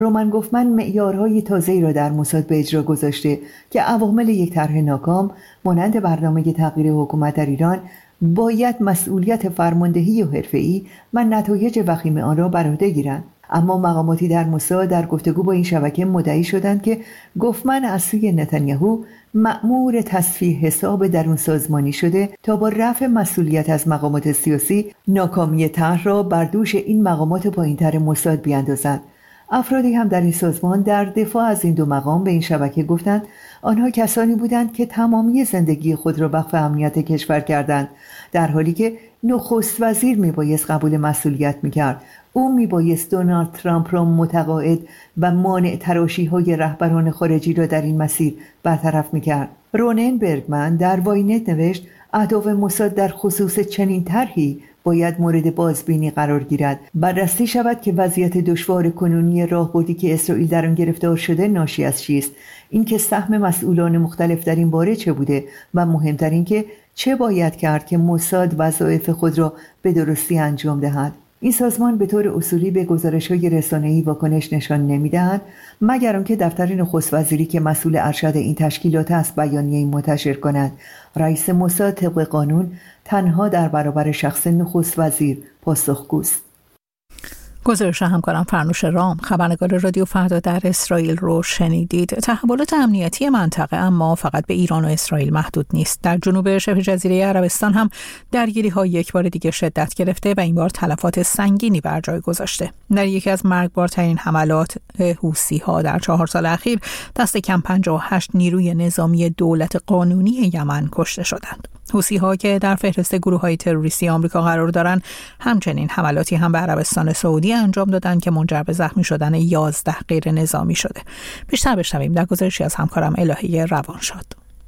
رومن گوفمن معیارهای تازه‌ای را در موساد به اجرا گذاشته که عوامل یک طرح ناکام مانند برنامه تغییر حکومت در ایران باید مسئولیت فرماندهی و حرفه‌ای و نتایج وخیم آن را بر عهده گیرند. اما مقاماتی در موساد در گفتگو با این شبکه مدعی شدند که گوفمن از سوی نتانیاهو مأمور تصفیه حساب درون سازمانی شده تا با رفع مسئولیت از مقامات سیاسی ناکامی طرح را بر دوش این مقامات پایین‌تر موساد بیاندازند. افرادی هم در این سازمان در دفاع از این دو مقام به این شبکه گفتند آنها کسانی بودند که تمامی زندگی خود را وقف امنیت کشور کردند، در حالی که نخست وزیر میبایست قبول مسئولیت میکرد. او میبایست دونالد ترامپ را متقاعد و مانع تراشی‌های رهبران خارجی را در این مسیر برطرف میکرد. رونن برگمن در واینت نوشت اهداف موساد در خصوص چنین طرحی باید مورد بازبینی قرار گیرد. بررسی شود که وضعیت دشوار کنونی راهبردی که اسرائیل در آن گرفتار شده ناشی از چیست، اینکه سهم مسئولان مختلف در این باره چه بوده و مهمتر اینکه چه باید کرد که موساد وظایف خود را به درستی انجام دهد. این سازمان به طور اصولی به گزارش‌های رسانه‌ای واکنش نشان نمی‌دهد مگر آنکه دفتر نخست وزیری که مسئول ارشد این تشکیلات است بیانیه‌ای منتشر کند. رئیس موساد طبق قانون تنها در برابر شخص نخست وزیر پاسخگوست. گزارش همکارم فرنوش رام خبرنگار رادیو فردا در اسرائیل رو شنیدید. تحولات امنیتی منطقه اما فقط به ایران و اسرائیل محدود نیست. در جنوب شبه جزیره عربستان هم درگیری‌ها یک بار دیگه شدت گرفته و این بار تلفات سنگینی بر جای گذاشته. در یکی از مرگبارترین حملات حوثی‌ها در 4 سال اخیر دست کم 58 نیروی نظامی دولت قانونی یمن کشته شدند. حوثی‌ها که در فهرست گروه‌های تروریستی آمریکا قرار دارند، همچنین حملاتی هم به عربستان سعودی انجام دادند که منجر به زخمی شدن 11 غیر نظامی شده. بیشتر بشنویم در گزارشی از همکارم الهی روانشاد.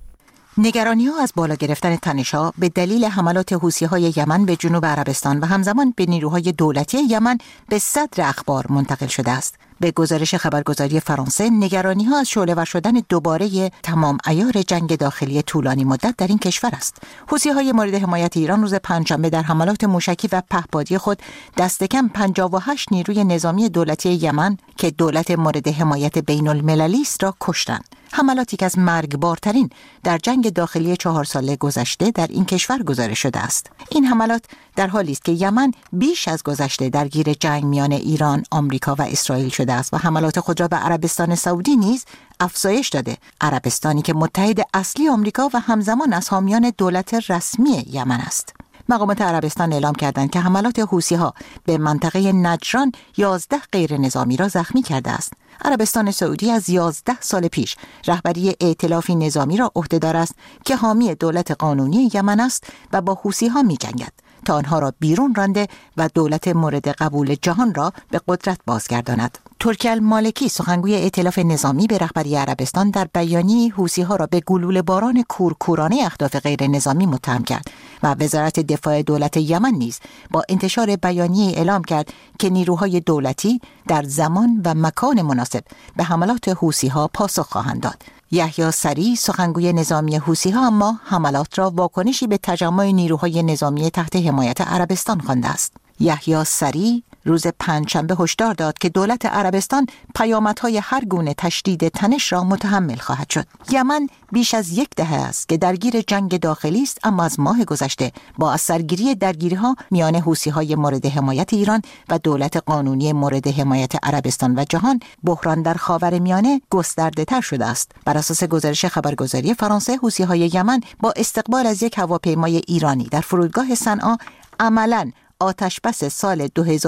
نگرانی‌ها از بالا گرفتن تنش‌ها به دلیل حملات حوثی‌های یمن به جنوب عربستان و همزمان به نیروهای دولتی یمن به صدر اخبار منتقل شده است. به گزارش خبرگزاری فرانسه، نگرانی‌ها از شعله‌ور شدن دوباره تمام عیار جنگ داخلی طولانی مدت در این کشور است. حوثی‌های مورد حمایت ایران روز پنجشنبه در حملات موشکی و پهپادی خود دست کم 58 نیروی نظامی دولتی یمن که دولت مورد حمایت بین‌المللی است را کشتند. حملاتی که از مرگبارترین در جنگ داخلی 4 ساله گذشته در این کشور گزارش شده است. این حملات در حالی است که یمن بیش از گذشته درگیر جنگ میان ایران، آمریکا و اسرائیل شده است و حملات خود را به عربستان سعودی نیز افزایش داده. عربستانی که متحد اصلی آمریکا و همزمان از حامیان دولت رسمی یمن است. مقامات عربستان اعلام کردند که حملات حوثی‌ها به منطقه نجران 11 غیر نظامی را زخمی کرده است. عربستان سعودی از 11 سال پیش رهبری ائتلافی نظامی را عهده‌دار است که حامی دولت قانونی یمن است و با حوثی‌ها می‌جنگد تا آنها را بیرون رانده و دولت مورد قبول جهان را به قدرت بازگرداند. ترکی المالکی سخنگوی ائتلاف نظامی به رهبری عربستان در بیانیه‌ای حوثی‌ها را به گلوله باران کورکورانه اهداف غیر نظامی متهم کرد و وزارت دفاع دولت یمن نیز با انتشار بیانیه‌ای اعلام کرد که نیروهای دولتی در زمان و مکان مناسب به حملات حوثی‌ها پاسخ خواهند داد. یحیی سری سخنگوی نظامی حوثی‌ها اما حملات را واکنشی به تجمع نیروهای نظامی تحت حمایت عربستان خوانده است. یحیی سری روز پنجشنبه هشدار داد که دولت عربستان پیامدهای هر گونه تشدید تنش را متحمل خواهد شد. یمن بیش از 10 دهه است که درگیر جنگ داخلی است، اما از ماه گذشته با از سرگیری درگیری‌ها میان حوثی‌های مورد حمایت ایران و دولت قانونی مورد حمایت عربستان و جهان، بحران در خاورمیانه گسترده‌تر شده است. بر اساس گزارش خبرگزاری فرانسه، حوثی‌های یمن با استقبال از یک هواپیمای ایرانی در فرودگاه صنعا عملاً آتشبس سال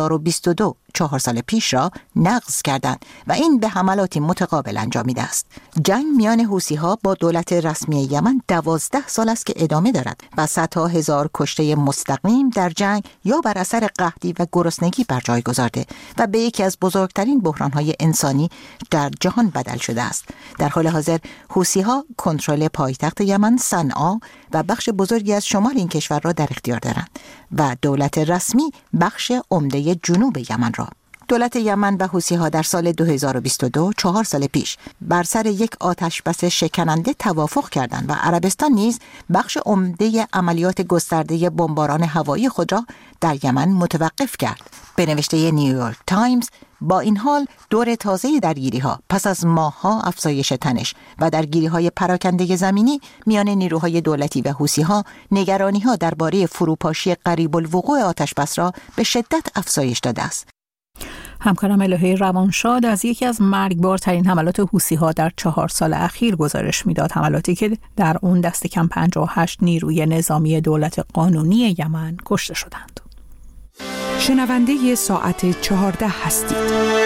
2022 4 سال پیش را نقض کردند و این به حملاتی متقابل انجامیده است. جنگ میان حوثی‌ها با دولت رسمی یمن 12 سال است که ادامه دارد و صدها هزار کشته مستقیم در جنگ یا بر اثر قحطی و گرسنگی بر جای گذارده و به یکی از بزرگترین بحران‌های انسانی در جهان بدل شده است. در حال حاضر حوثی‌ها کنترل پایتخت یمن صنعا و بخش بزرگی از شمال این کشور را در اختیار دارند و دولت رسمی بخش عمده جنوب یمن را. دولت یمن و حوثی‌ها در سال 2022 4 سال پیش بر سر یک آتشبس شکننده توافق کردند و عربستان نیز بخش عمده عملیات گسترده بمباران هوایی خود را در یمن متوقف کرد. به نوشته نیویورک تایمز، با این حال دور تازه درگیری‌ها پس از ماه‌ها افزایش تنش و درگیری‌های پراکنده زمینی میان نیروهای دولتی و حوثی‌ها، نگرانی‌ها درباره فروپاشی قریب الوقوع آتشبس را به شدت افزایش داده است. همکارم الهه روانشاد از یکی از مرگبارترین حملات حوثی‌ها در 4 سال اخیر گزارش میداد، حملاتی که در اون دست کم 58 نیروی نظامی دولت قانونی یمن کشته شدند. شنونده ساعت 14 هستید.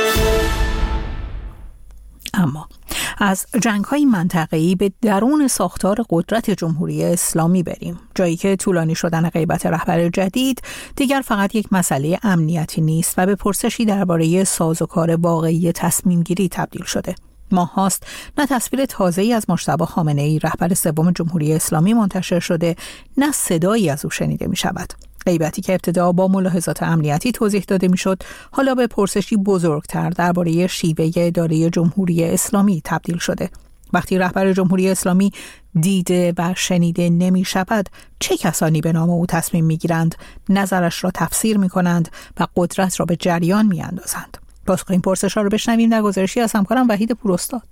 اما از جنگ‌های منطقه‌ای به درون ساختار قدرت جمهوری اسلامی بریم، جایی که طولانی شدن غیبت رهبر جدید دیگر فقط یک مسئله امنیتی نیست و به پرسشی درباره سازوکار واقعی تصمیم گیری تبدیل شده. ماه هاست نه تصویر تازه‌ای از مجتبی خامنه‌ای رهبر سوم جمهوری اسلامی منتشر شده، نه صدایی از او شنیده می شود. غیبتی که ابتدا با ملاحظات امنیتی توضیح داده میشد، حالا به پرسشی بزرگتر درباره شیوه اداره جمهوری اسلامی تبدیل شده. وقتی رهبر جمهوری اسلامی دیده و شنیده نمی شود، چه کسانی به نام او تصمیم می گیرند، نظرش را تفسیر می کنند و قدرت را به جریان می اندازند؟ پاسخ این پرسش ها رو بشنویم در گزارشی از همکارم وحید پوراستاد.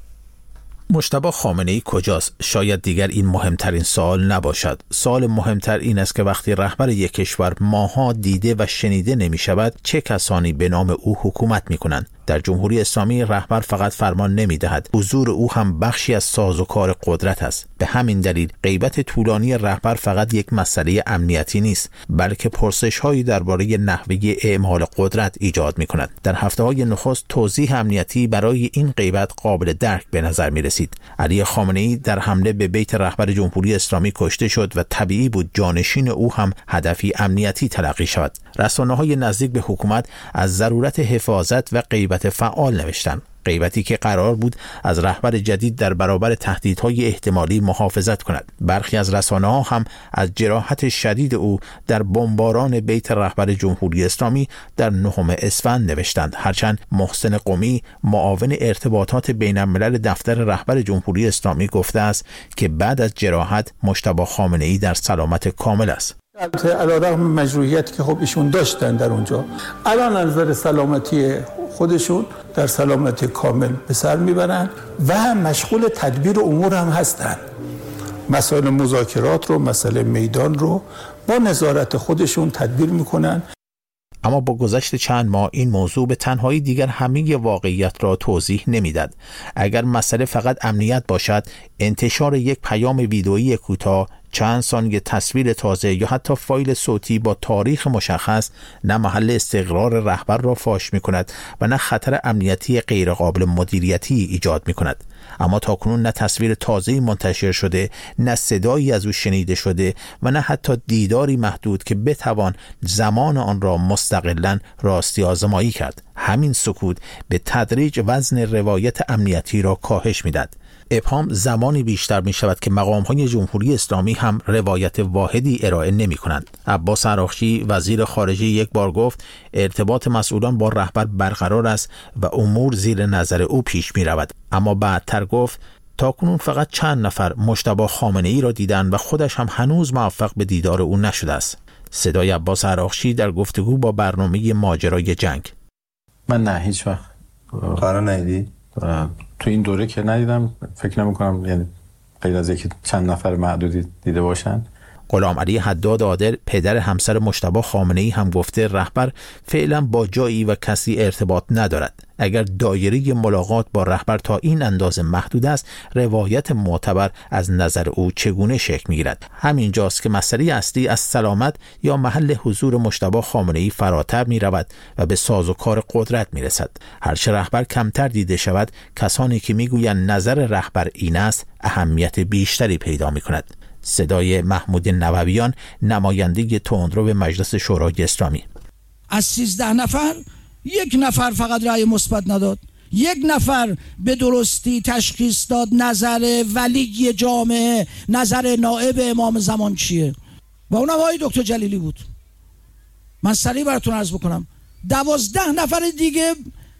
مجتبی خامنه‌ای کجاست؟ شاید دیگر این مهمترین سوال نباشد. سوال مهمتر این است که وقتی رهبر یک کشور ماها دیده و شنیده نمی شود، چه کسانی به نام او حکومت می کنند؟ در جمهوری اسلامی رهبر فقط فرمان نمی دهد، حضور او هم بخشی از سازوکار قدرت است. به همین دلیل غیبت طولانی رهبر فقط یک مسئله امنیتی نیست، بلکه پرسش‌هایی درباره نحوه اعمال قدرت ایجاد می کند. در هفته‌های نخست توضیح امنیتی برای این غیبت قابل درک به نظر می رسید. علی خامنه‌ای در حمله به بیت رهبر جمهوری اسلامی کشته شد و طبیعی بود جانشین او هم هدفی امنیتی تلقی شود. رسانه‌های نزدیک به حکومت از ضرورت حفاظت و غیبت فعال نوشتند. غیبتی که قرار بود از رهبر جدید در برابر تهدیدهای احتمالی محافظت کند. برخی از رسانه‌ها هم از جراحت شدید او در بمباران بیت رهبر جمهوری اسلامی در 9 اسفند نوشتند، هرچند محسن قمی معاون ارتباطات بین الملل دفتر رهبر جمهوری اسلامی گفته است که بعد از جراحت مجتبی خامنه‌ای در سلامت کامل است. علیرغم مجروحیتی که خب ایشون داشتن در اونجا، الان از نظر سلامتی خودشون در سلامتی کامل به سر میبرن و مشغول تدبیر امور هم هستن. مسائل مذاکرات رو، مسئله میدان رو با نظارت خودشون تدبیر میکنن. اما با گذشت چند ماه این موضوع به تنهایی دیگر همه واقعیت را توضیح نمیداد. اگر مسئله فقط امنیت باشد، انتشار یک پیام ویدئویی کوتاه، چند ثانیه تصویر تازه یا حتی فایل صوتی با تاریخ مشخص نه محل استقرار رهبر را فاش می کند و نه خطر امنیتی غیرقابل مدیریتی ایجاد می کند. اما تاکنون نه تصویر تازه‌ای منتشر شده، نه صدایی از او شنیده شده و نه حتی دیداری محدود که بتوان زمان آن را مستقلاً راستی آزمایی کرد. همین سکوت به تدریج وزن روایت امنیتی را کاهش می‌دهد. ابهام زمانی بیشتر می شود که مقام‌های جمهوری اسلامی هم روایت واحدی ارائه نمی کنند. عباس عراقچی وزیر خارجه یک بار گفت ارتباط مسئولان با رهبر برقرار است و امور زیر نظر او پیش می رود. اما بعدتر گفت تاکنون فقط چند نفر مجتبی خامنه‌ای را دیدند و خودش هم هنوز موفق به دیدار او نشده است. صدای عباس عراقچی در گفتگو با برنامه ماجرای جنگ. من نه هیچ وقت قرار ندیدی؟ تو این دوره که ندیدم، فکر نمی کنم، یعنی غیر از یکی چند نفر معدودی دیده باشن. غلام علی حداد عادل پدر همسر مجتبی خامنه‌ای هم گفته رهبر فعلا با جایی و کسی ارتباط ندارد. اگر دایره ملاقات با رهبر تا این اندازه محدود است، روایت معتبر از نظر او چگونه شکل می‌گیرد؟ همینجاست که مسئله اصلی از سلامت یا محل حضور مجتبی خامنه‌ای فراتر می‌رود و به سازوکار قدرت می‌رسد. هرچه رهبر کمتر دیده شود، کسانی که می‌گویند نظر رهبر این است، اهمیت بیشتری پیدا می‌کند. صدای محمود نوویان، نماینده تندرو به مجلس شورای اسلامی. از 13 نفر 1 نفر فقط رأی مثبت نداد، 1 نفر به درستی تشخیص داد نظر ولی جامعه، نظر نائب امام زمان چیه و اونم آقای دکتر جلیلی بود. من سریع براتون عرض بکنم 12 نفر دیگه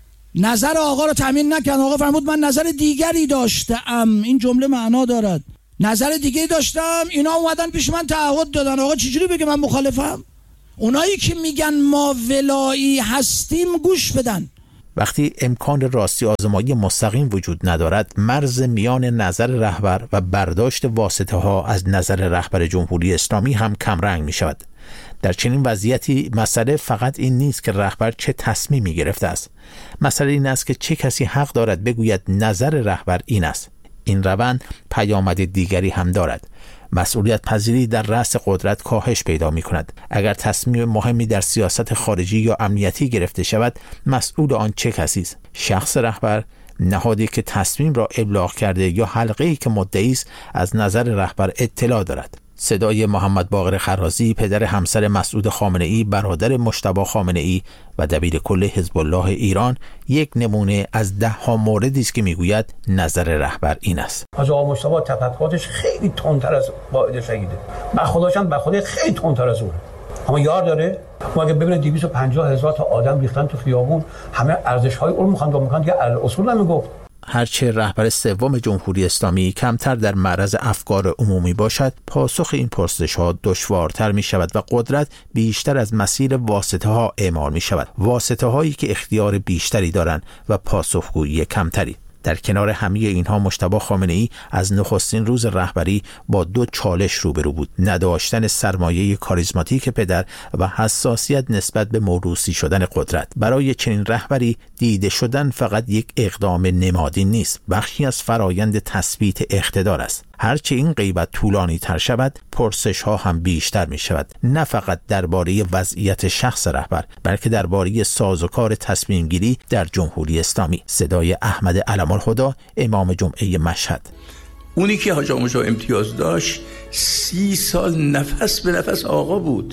نظر آقا رو تامین نکردن. آقا فرمود من نظر دیگری داشتم. این جمله معنا دارد. نظر دیگری داشتم، اینا اومدن پیش من تعهد دادن. آقا چجوری بگه من مخالفم؟ اونایی که میگن ما ولایی هستیم گوش بدن. وقتی امکان راستی آزمایی مستقیم وجود ندارد، مرز میان نظر رهبر و برداشت واسطه ها از نظر رهبر جمهوری اسلامی هم کمرنگ می شود. در چنین وضعیتی مسئله فقط این نیست که رهبر چه تصمیمی گرفته است. مسئله این است که چه کسی حق دارد بگوید نظر رهبر این است. این روند پیامد دیگری هم دارد. مسئولیت پذیری در رأس قدرت کاهش پیدا می کند. اگر تصمیم مهمی در سیاست خارجی یا امنیتی گرفته شود، مسئول آن چه کسی است؟ شخص رهبر، نهادی که تصمیم را ابلاغ کرده یا حلقه‌ای که مدعی است از نظر رهبر اطلاع دارد؟ صدای محمد باقر خرازی، پدر همسر مسعود خامنه‌ای، برادر مجتبی خامنه‌ای و دبیر کل حزب الله ایران، یک نمونه از 10 موردی است که میگوید نظر رهبر این است. حاج آقا مجتبی تفکراتش خیلی تندتر از قائد شهیده. خداش هم به خودی خیلی تندتر از اونه. اما یار داره. ما اگه ببینید 250,000 تا آدم ریختن تو خیابون، همه ارزش‌های اون میخوان دیگه اصول نمیگفت. هرچه رهبر سوم جمهوری اسلامی کمتر در معرض افکار عمومی باشد، پاسخ این پرسش‌ها دشوارتر می شود و قدرت بیشتر از مسیر واسطه ها اعمال می شود. واسطه هایی که اختیار بیشتری دارند و پاسخگویی کمتری. در کنار همه اینها مجتبی خامنه‌ای از نخستین روز رهبری با 2 چالش روبرو بود: نداشتن سرمایه کاریزماتیک پدر و حساسیت نسبت به موروثی شدن قدرت. برای چنین رهبری دیده شدن فقط یک اقدام نمادین نیست، بخشی از فرایند تثبیت اقتدار است. هرچه این غیبت طولانی تر شود، پرسش ها هم بیشتر می شود، نه فقط درباره وضعیت شخص رهبر، بلکه درباره سازوکار تصمیم گیری در جمهوری اسلامی. صدای احمد علم‌الهدی، امام جمعه مشهد. اونی که حاج آقا مجتبی امتیاز داشت 30 سال نفس به نفس آقا بود.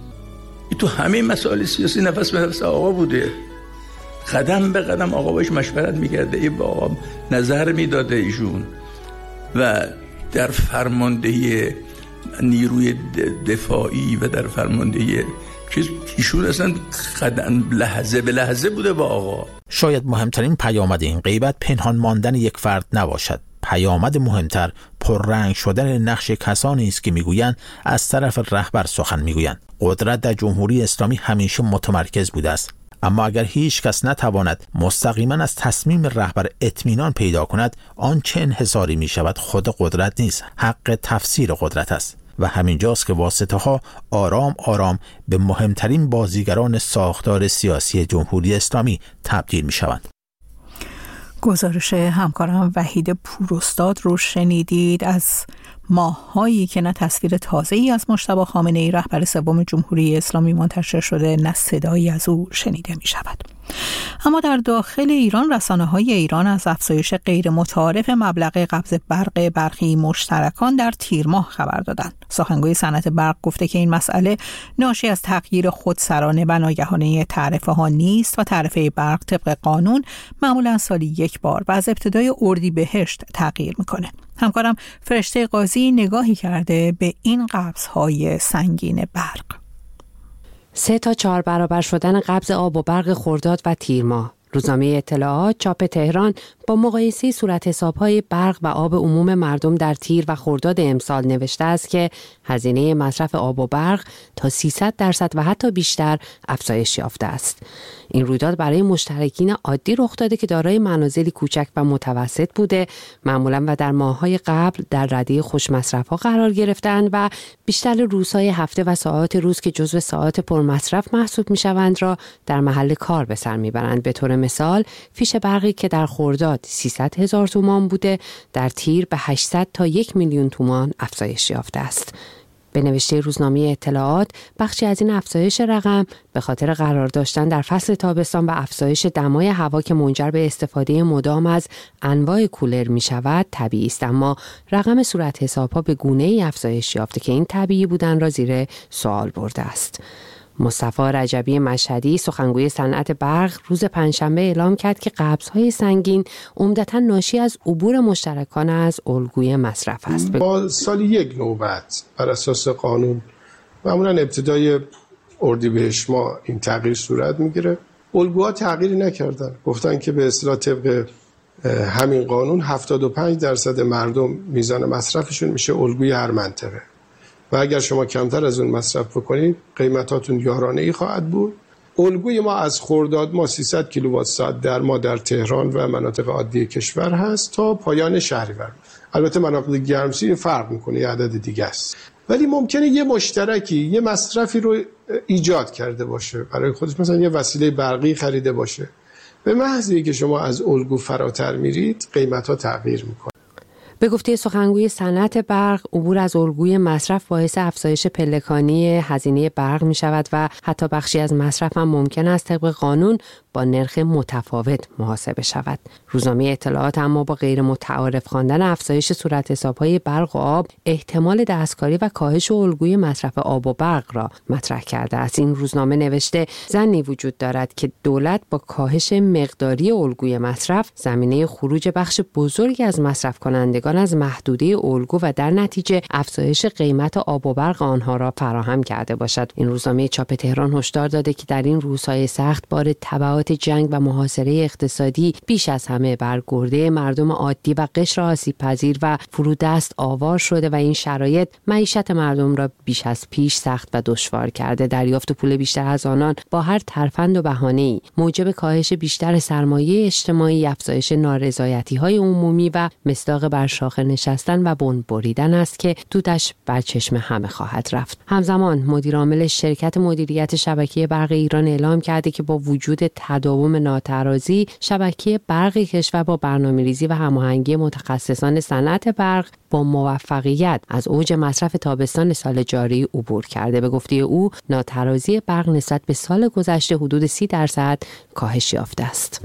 تو همه مسائل سیاسی نفس به نفس آقا بوده. قدم به قدم آقا باش مشورت می‌کرده، ای با آقا نظر میداده ایشون. و در فرماندهی نیروی دفاعی و در فرماندهی ایشون اصلا قدم لحظه به لحظه بوده با آقا. شاید مهمترین پیامد این غیبت پنهان ماندن یک فرد نباشد. پیامد مهمتر پررنگ شدن نقش کسانی است که میگویند از طرف رهبر سخن میگویند. قدرت در جمهوری اسلامی همیشه متمرکز بوده است، اما اگر هیچ کس نتواند مستقیما از تصمیم رهبر اطمینان پیدا کند، آن چه انحصاری می شود خود قدرت نیست، حق تفسیر قدرت است. و همینجاست که واسطه ها آرام آرام به مهمترین بازیگران ساختار سیاسی جمهوری اسلامی تبدیل می شوند. گزارش همکارم وحید پوراستاد رو شنیدید. از ماهایی که نه تصویر تازه‌ای از مجتبی خامنه‌ای رهبر سوم جمهوری اسلامی منتشر شده، نه صدایی از او شنیده می شود. اما در داخل ایران رسانه‌های ایران از افزایش غیر متعارف مبلغ قبض برق برخی مشترکان در تیر ماه خبر دادند. سخنگوی صنعت برق گفته که این مسئله ناشی از تغییر خودسرانه و ناگهانه تعرفه ها نیست و تعرفه برق طبق قانون معمولا سالی 1 بار و از ابتدای اردیبهشت تغییر میکنه. همکارم فرشته قاضی نگاهی کرده به این قبض‌های سنگین برق. 3 تا 4 برابر شدن قبض آب و برق خرداد و تیر ماه. روزنامه اطلاعات چاپ تهران با مقایسه صورت حساب‌های برق و آب عموم مردم در تیر و خرداد امسال نوشته است که هزینه مصرف آب و برق تا 300% و حتی بیشتر افزایش یافته است. این رویداد برای مشترکین عادی رخ داده که دارای منازلی کوچک و متوسط بوده، معمولاً و در ماه‌های قبل در رده خوش مصرف‌ها قرار گرفتند و بیشتر روزهای هفته و ساعات روز که جزو ساعات پرمصرف محسوب می‌شوند را در محل کار به سر می‌برند. به طور مثال فیش برقی که در خرداد 300,000 تومان بوده، در تیر به 800 تا 1 میلیون تومان افزایش یافته است. به نوشته روزنامه اطلاعات، بخشی از این افزایش رقم به خاطر قرار داشتن در فصل تابستان و افزایش دمای هوا که منجر به استفاده مدام از انواع کولر می شود طبیعی است، اما رقم صورت حسابها به گونه‌ای افزایش یافته که این طبیعی بودن را زیر سوال برده است. مصطفی رجبی مشهدی سخنگوی صنعت برق روز پنجشنبه اعلام کرد که قبض‌های سنگین عمدتاً ناشی از عبور مشترکان از الگوی مصرف است. با سالی 1 نوبت بر اساس قانون معمولاً ابتدای اردیبهشت ماه این تغییر صورت میگیره. الگوها تغییری نکردن، گفتن که به اصطلاح طبق همین قانون 75% مردم میزان مصرفشون میشه الگوی هر منطقه و اگر شما کمتر از اون مصرف بکنید قیمتاتون یارانه‌ای خواهد بود. الگوی ما از خرداد ماه 300 کیلووات ساعت در ما در تهران و مناطق عادی کشور هست تا پایان شهریور. البته مناطق گرمسیر فرق میکنه، یه عدد دیگه است، ولی ممکنه یه مشترکی یه مصرفی رو ایجاد کرده باشه برای خودش، مثلا یه وسیله برقی خریده باشه. به محضی که شما از الگو فراتر میرید قیمت‌ها تغییر میکنه. به گفته سخنگوی صنعت برق، عبور از الگوی مصرف باعث افزایش پلکانی هزینه برق می شود و حتی بخشی از مصرف هم ممکن است طبق قانون با نرخ متفاوت محاسبه شود. روزنامه اطلاعات اما با غیر متعارف خواندن افزایش صورت حساب‌های برق و آب، احتمال دستکاری و کاهش الگوی مصرف آب و برق را مطرح کرده است. این روزنامه نوشته ظنی وجود دارد که دولت با کاهش مقداری الگوی مصرف زمینه خروج بخش بزرگی از مصرف کنندگان از محدوده الگو و در نتیجه افزایش قیمت آب و برق آنها را فراهم کرده باشد. این روزنامه چاپ تهران هشدار داده که در این روزهای سخت بار تبعات جنگ و محاصره اقتصادی بیش از همه بر گرده مردم عادی و قشر آسیب‌پذیر و فرودست آوار شده و این شرایط معیشت مردم را بیش از پیش سخت و دشوار کرده. دریافت پول بیشتر از آنان با هر ترفند و بهانه‌ای موجب کاهش بیشتر سرمایه اجتماعی، افزایش نارضایتی‌های عمومی و مصداق بر شاخه نشستن و بن بریدن است که دودش بر چشم همه خواهد رفت. همزمان مدیر عامل شرکت مدیریت شبکه برق ایران اعلام کرده که با وجود تداوم ناترازی، شبکه برق کشور با برنامه‌ریزی و هماهنگی متخصصان صنعت برق با موفقیت از اوج مصرف تابستان سال جاری عبور کرده. به گفته او، ناترازی برق نسبت به سال گذشته حدود 30% کاهش یافته است.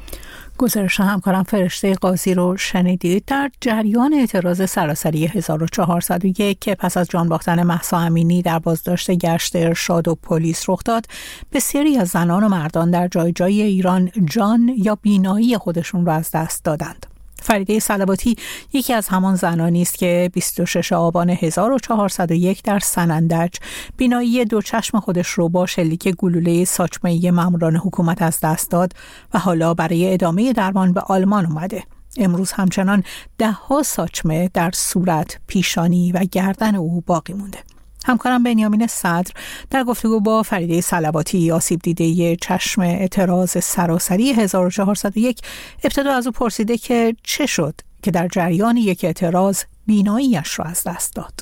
گزارش همکارم فرشته قاضی رو شنیدید. در جریان اعتراض سراسری 1401 که پس از جان باختن مهسا امینی در بازداشت گشت ارشاد و پلیس رخ داد، بسیاری از زنان و مردان در جای جای ایران جان یا بینایی خودشون را از دست دادند. فریده صلواتی یکی از همان زنانی است که 26 آبان 1401 در سنندج بینایی دو چشم خودش رو با شلیک گلوله ساچمه‌ای ماموران حکومت از دست داد و حالا برای ادامه درمان به آلمان اومده. امروز همچنان 10 ساچمه در صورت، پیشانی و گردن او باقی مونده. همکارم بنیامین صدر در گفتگو با فریده صلواتی، آسیب دیده چشم اعتراض سراسری 1401، ابتدا از او پرسیده که چه شد که در جریان یک اعتراض بیناییش را از دست داد.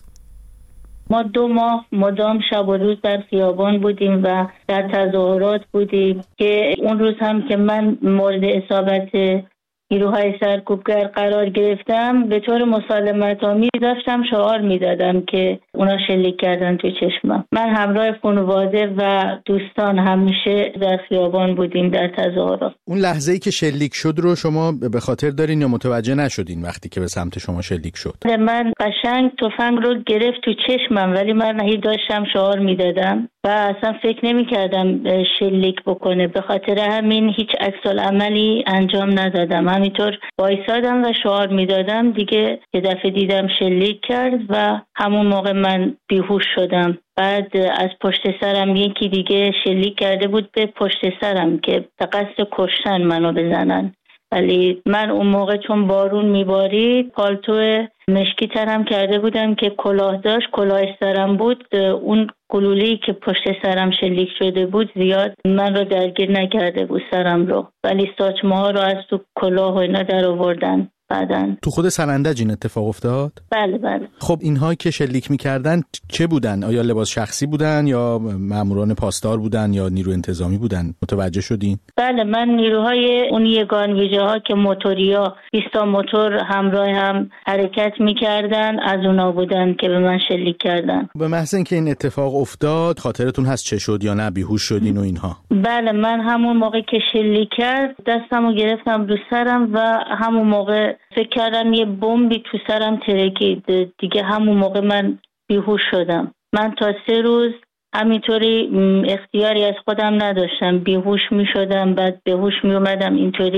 ما 2 ماه مدام شب و روز در خیابان بودیم و در تظاهرات بودیم که اون روز هم که من مورد اصابت نیروهای سرکوبگر قرار گرفتم، به طور مسالمت‌آمیز داشتم شعار میدادم که اونا شلیک کردن تو چشمم. من همراه خانواده و دوستان همیشه در خیابان بودیم در تظاهرات. اون لحظه‌ای که شلیک شد رو شما به خاطر دارین یا متوجه نشدین وقتی که به سمت شما شلیک شد؟ من قشنگ تفنگ رو گرفت تو چشمم، ولی من هی داشتم شعار میدادم و اصلا فکر نمی‌کردم شلیک بکنه. به خاطر همین هیچ عکس‌العملی انجام ندادم. همینطور وایسادم و شعار میدادم. دیگه یه دفعه دیدم شلیک کرد و همون موقع من بیهوش شدم. بعد از پشت سرم یکی دیگه شلیک کرده بود به پشت سرم که به قصد کشتن منو بزنن، ولی من اون موقع چون بارون میبارید پالتو مشکی ترم کرده بودم که کلاه داشت، کلاه سرم بود. اون گلوله‌ای که پشت سرم شلیک شده بود زیاد من رو درگیر نکرده بود سرم رو، ولی ساچمه ها رو از تو کلاه و اینا در آوردن. بعدن تو خود سنندج این اتفاق افتاد؟ بله بله. خب اینها که شلیک میکردن چه بودن؟ آیا لباس شخصی بودن یا ماموران پاسدار بودن یا نیرو انتظامی بودن؟ متوجه شدین؟ بله، من نیروهای اون یگان ویژه ها که موتوریا 20 موتور همراه هم حرکت میکردن از اونا بودن که به من شلیک کردن. به محض اینکه این اتفاق افتاد خاطرتون هست چه شد یا نه بیهوش شدین و اینها؟ بله، من همون موقع که شلیک کرد دستمو گرفتم رو سرم و همون موقع فکر کردم یه بمبی تو سرم ترکید. دیگه همون موقع من بیهوش شدم. من تا 3 روز همینطوری اختیاری از خودم نداشتم، بیهوش می شدم بعد بهوش می اومدم، اینطوری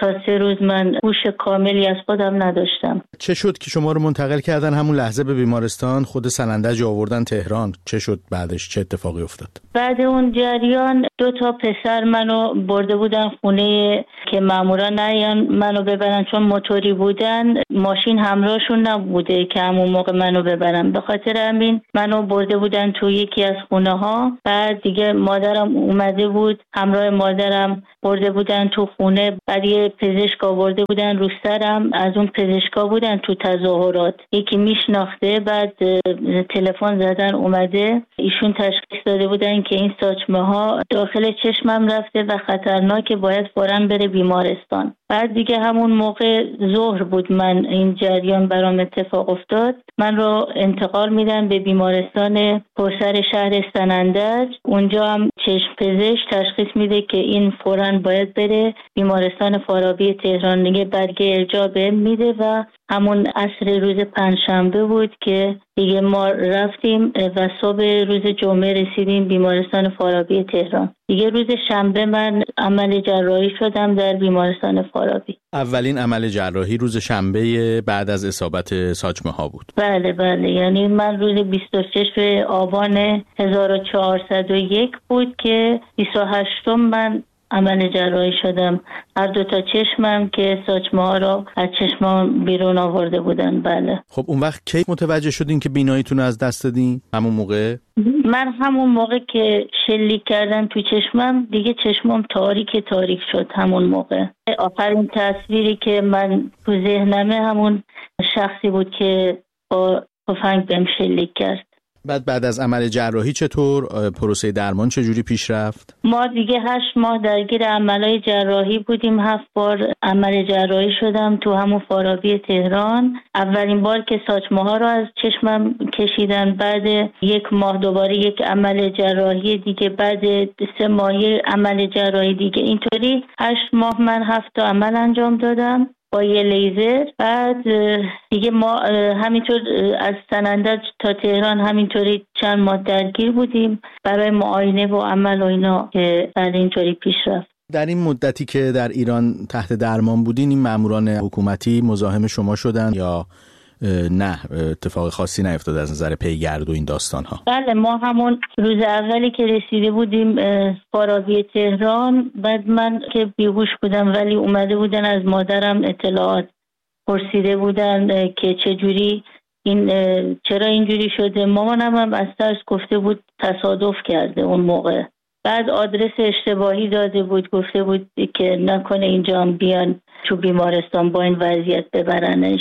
تا 3 روز من هوش کاملی از خودم نداشتم. چه شد که شما رو منتقل کردن همون لحظه به بیمارستان، خود سنندج آوردن تهران؟ چه شد بعدش؟ چه اتفاقی افتاد؟ بعد اون جریان 2 پسر منو برده بودن خونه که مامورا نیان منو ببرن، چون موتوری بودن، ماشین همراهشون نبوده که همون موقع منو ببرن. به خاطر همین منو برده بودن تو یکی از خونه ها. بعد دیگه مادرم اومده بود، همراه مادرم برده بودن تو خونه. بعد یه پزشک آورده بودن رو سرم، از اون پزشکا بودن تو تظاهرات، یکی میشناخته. بعد تلفن زدن اومده، ایشون تشخیص داده بودن که این ساچمه ها داخل چشمم رفته و خطرناکه، باید فوراً بره بیمارستان. بعد دیگه همون موقع ظهر بود من این جریان برام اتفاق افتاد. من رو انتقال میدن به بیمارستان کوثر شهر سنندج. اونجا هم چشم پزشک تشخیص میده که این فوراً باید بره بیمارستان فارابی تهران. دیگه برگه ارجاع بهم میده و همون عصر روز پنجشنبه بود که دیگه ما رفتیم و صبح روز جمعه رسیدیم بیمارستان فارابی تهران. دیگه روز شنبه من عمل جراحی شدم در بیمارستان فارابی. اولین عمل جراحی روز شنبه بعد از اصابت ساچمه ها بود؟ بله، یعنی من روز 26 آبان 1401 بود که 28 من عمل جراحی شدم. هر 2 چشمم که ساچمه ها رو از چشمام بیرون آورده بودن. بله. خب اون وقت کی متوجه شدین که بیناییتون از دست دادین؟ همون موقع؟ من همون موقع که شلیک کردن تو چشمم دیگه چشمام تاریک شد. همون موقع آخرین تصویری که من تو ذهنمه همون شخصی بود که با تفنگ بهم شلیک کرد. بعد از عمل جراحی چطور؟ پروسه درمان چجوری پیش رفت؟ ما دیگه 8 ماه درگیر عملهای جراحی بودیم. 7 بار عمل جراحی شدم تو همون فارابی تهران. اولین بار که ساچمه ها رو از چشمم کشیدن، بعد 1 ماه دوباره یک عمل جراحی دیگه، بعد 3 ماه عمل جراحی دیگه. اینطوری 8 ماه من 7 تا عمل انجام دادم با یه لیزر. بعد دیگه ما همینطور از سنندج تا تهران همینطوری چند ماه درگیر بودیم برای معاینه و عمل و اینا که بعد اینطوری پیش رفت. در این مدتی که در ایران تحت درمان بودین این ماموران حکومتی مزاحم شما شدن یا نه اتفاق خاصی نیفتاد از نظر پیگرد و این داستان ها؟ بله، ما همون روز اولی که رسیده بودیم فارابی تهران، بعد من که بیهوش بودم ولی اومده بودن از مادرم اطلاعات پرسیده بودن که چجوری این چرا اینجوری شده. مامانم هم از ترس گفته بود تصادف کرده اون موقع. بعد آدرس اشتباهی داده بود، گفته بود که نکنه اینجا هم بیان تو بیمارستان با این وضعیت ببرنش.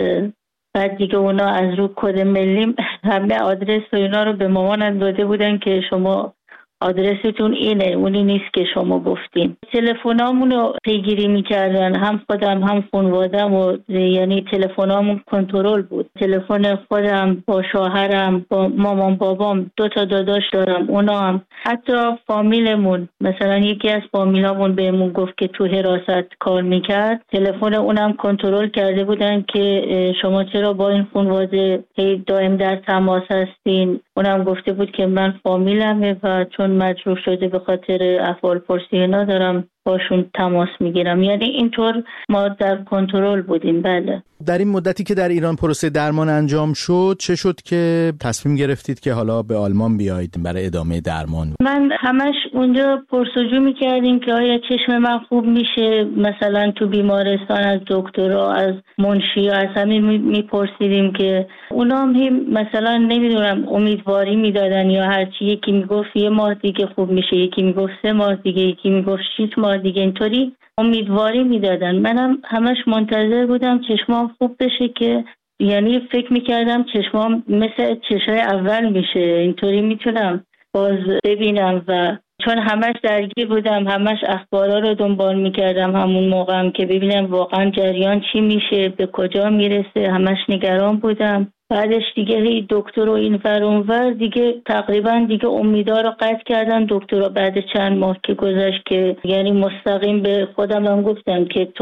بعد دیگه اونا از رو کد ملی همه آدرس و اینا رو به مامانم داده بودن که شما آدرستون اینه، اونی نیست که شما گفتین. تلفنامون رو پیگیری میکردن، هم خودم هم خانوادم، و یعنی تلفنامون کنترل بود. تلفن خودم با شوهرم، با مامان بابام، 2 داداش دارم، اونا هم، حتی فامیلمون، مثلا یکی از فامیلامون بهمون گفت که تو حراست کار میکرد، تلفن اونم کنترل کرده بودن که شما چرا با این خانواده دائم در تماس هستین. اونم گفته بود که من فامیلمه و چون مجروح شده به خاطر احوال پرسی اینا دارم باشون تماس میگیرم. یعنی اینطور ما در کنترل بودیم. بله. در این مدتی که در ایران پروسه درمان انجام شد چه شد که تصمیم گرفتید که حالا به آلمان بیایید برای ادامه درمان؟ من همش اونجا پرسجو میکردیم که آیا چشم من خوب میشه، مثلا تو بیمارستان از دکترها، از منشی‌ها، از همین میپرسیدیم که اونا هم مثلا نمیدونم امیدواری میدادن یا هرچی. یکی میگفت 1 ماه دیگه خوب میشه، یکی میگفت 3 ماه دیگه، یکی میگفت 6 ماه دیگه. اینطوری امیدواری میدادن. منم همش منتظر بودم چشمام خوب بشه، که یعنی فکر میکردم چشمام مثل چشای اول میشه، اینطوری میتونم باز ببینم. و چون همش درگیر بودم، همش اخبارا رو دنبال میکردم همون موقع هم که ببینم واقعا جریان چی میشه، به کجا میرسه، همش نگران بودم. بعدش دیگه دکتر و این ور اون ور دیگه تقریبا دیگه امیدا رو قطع کردن دکترها. بعد چند ماه که گذشت که یعنی مستقیم به خودم هم گفتم که تو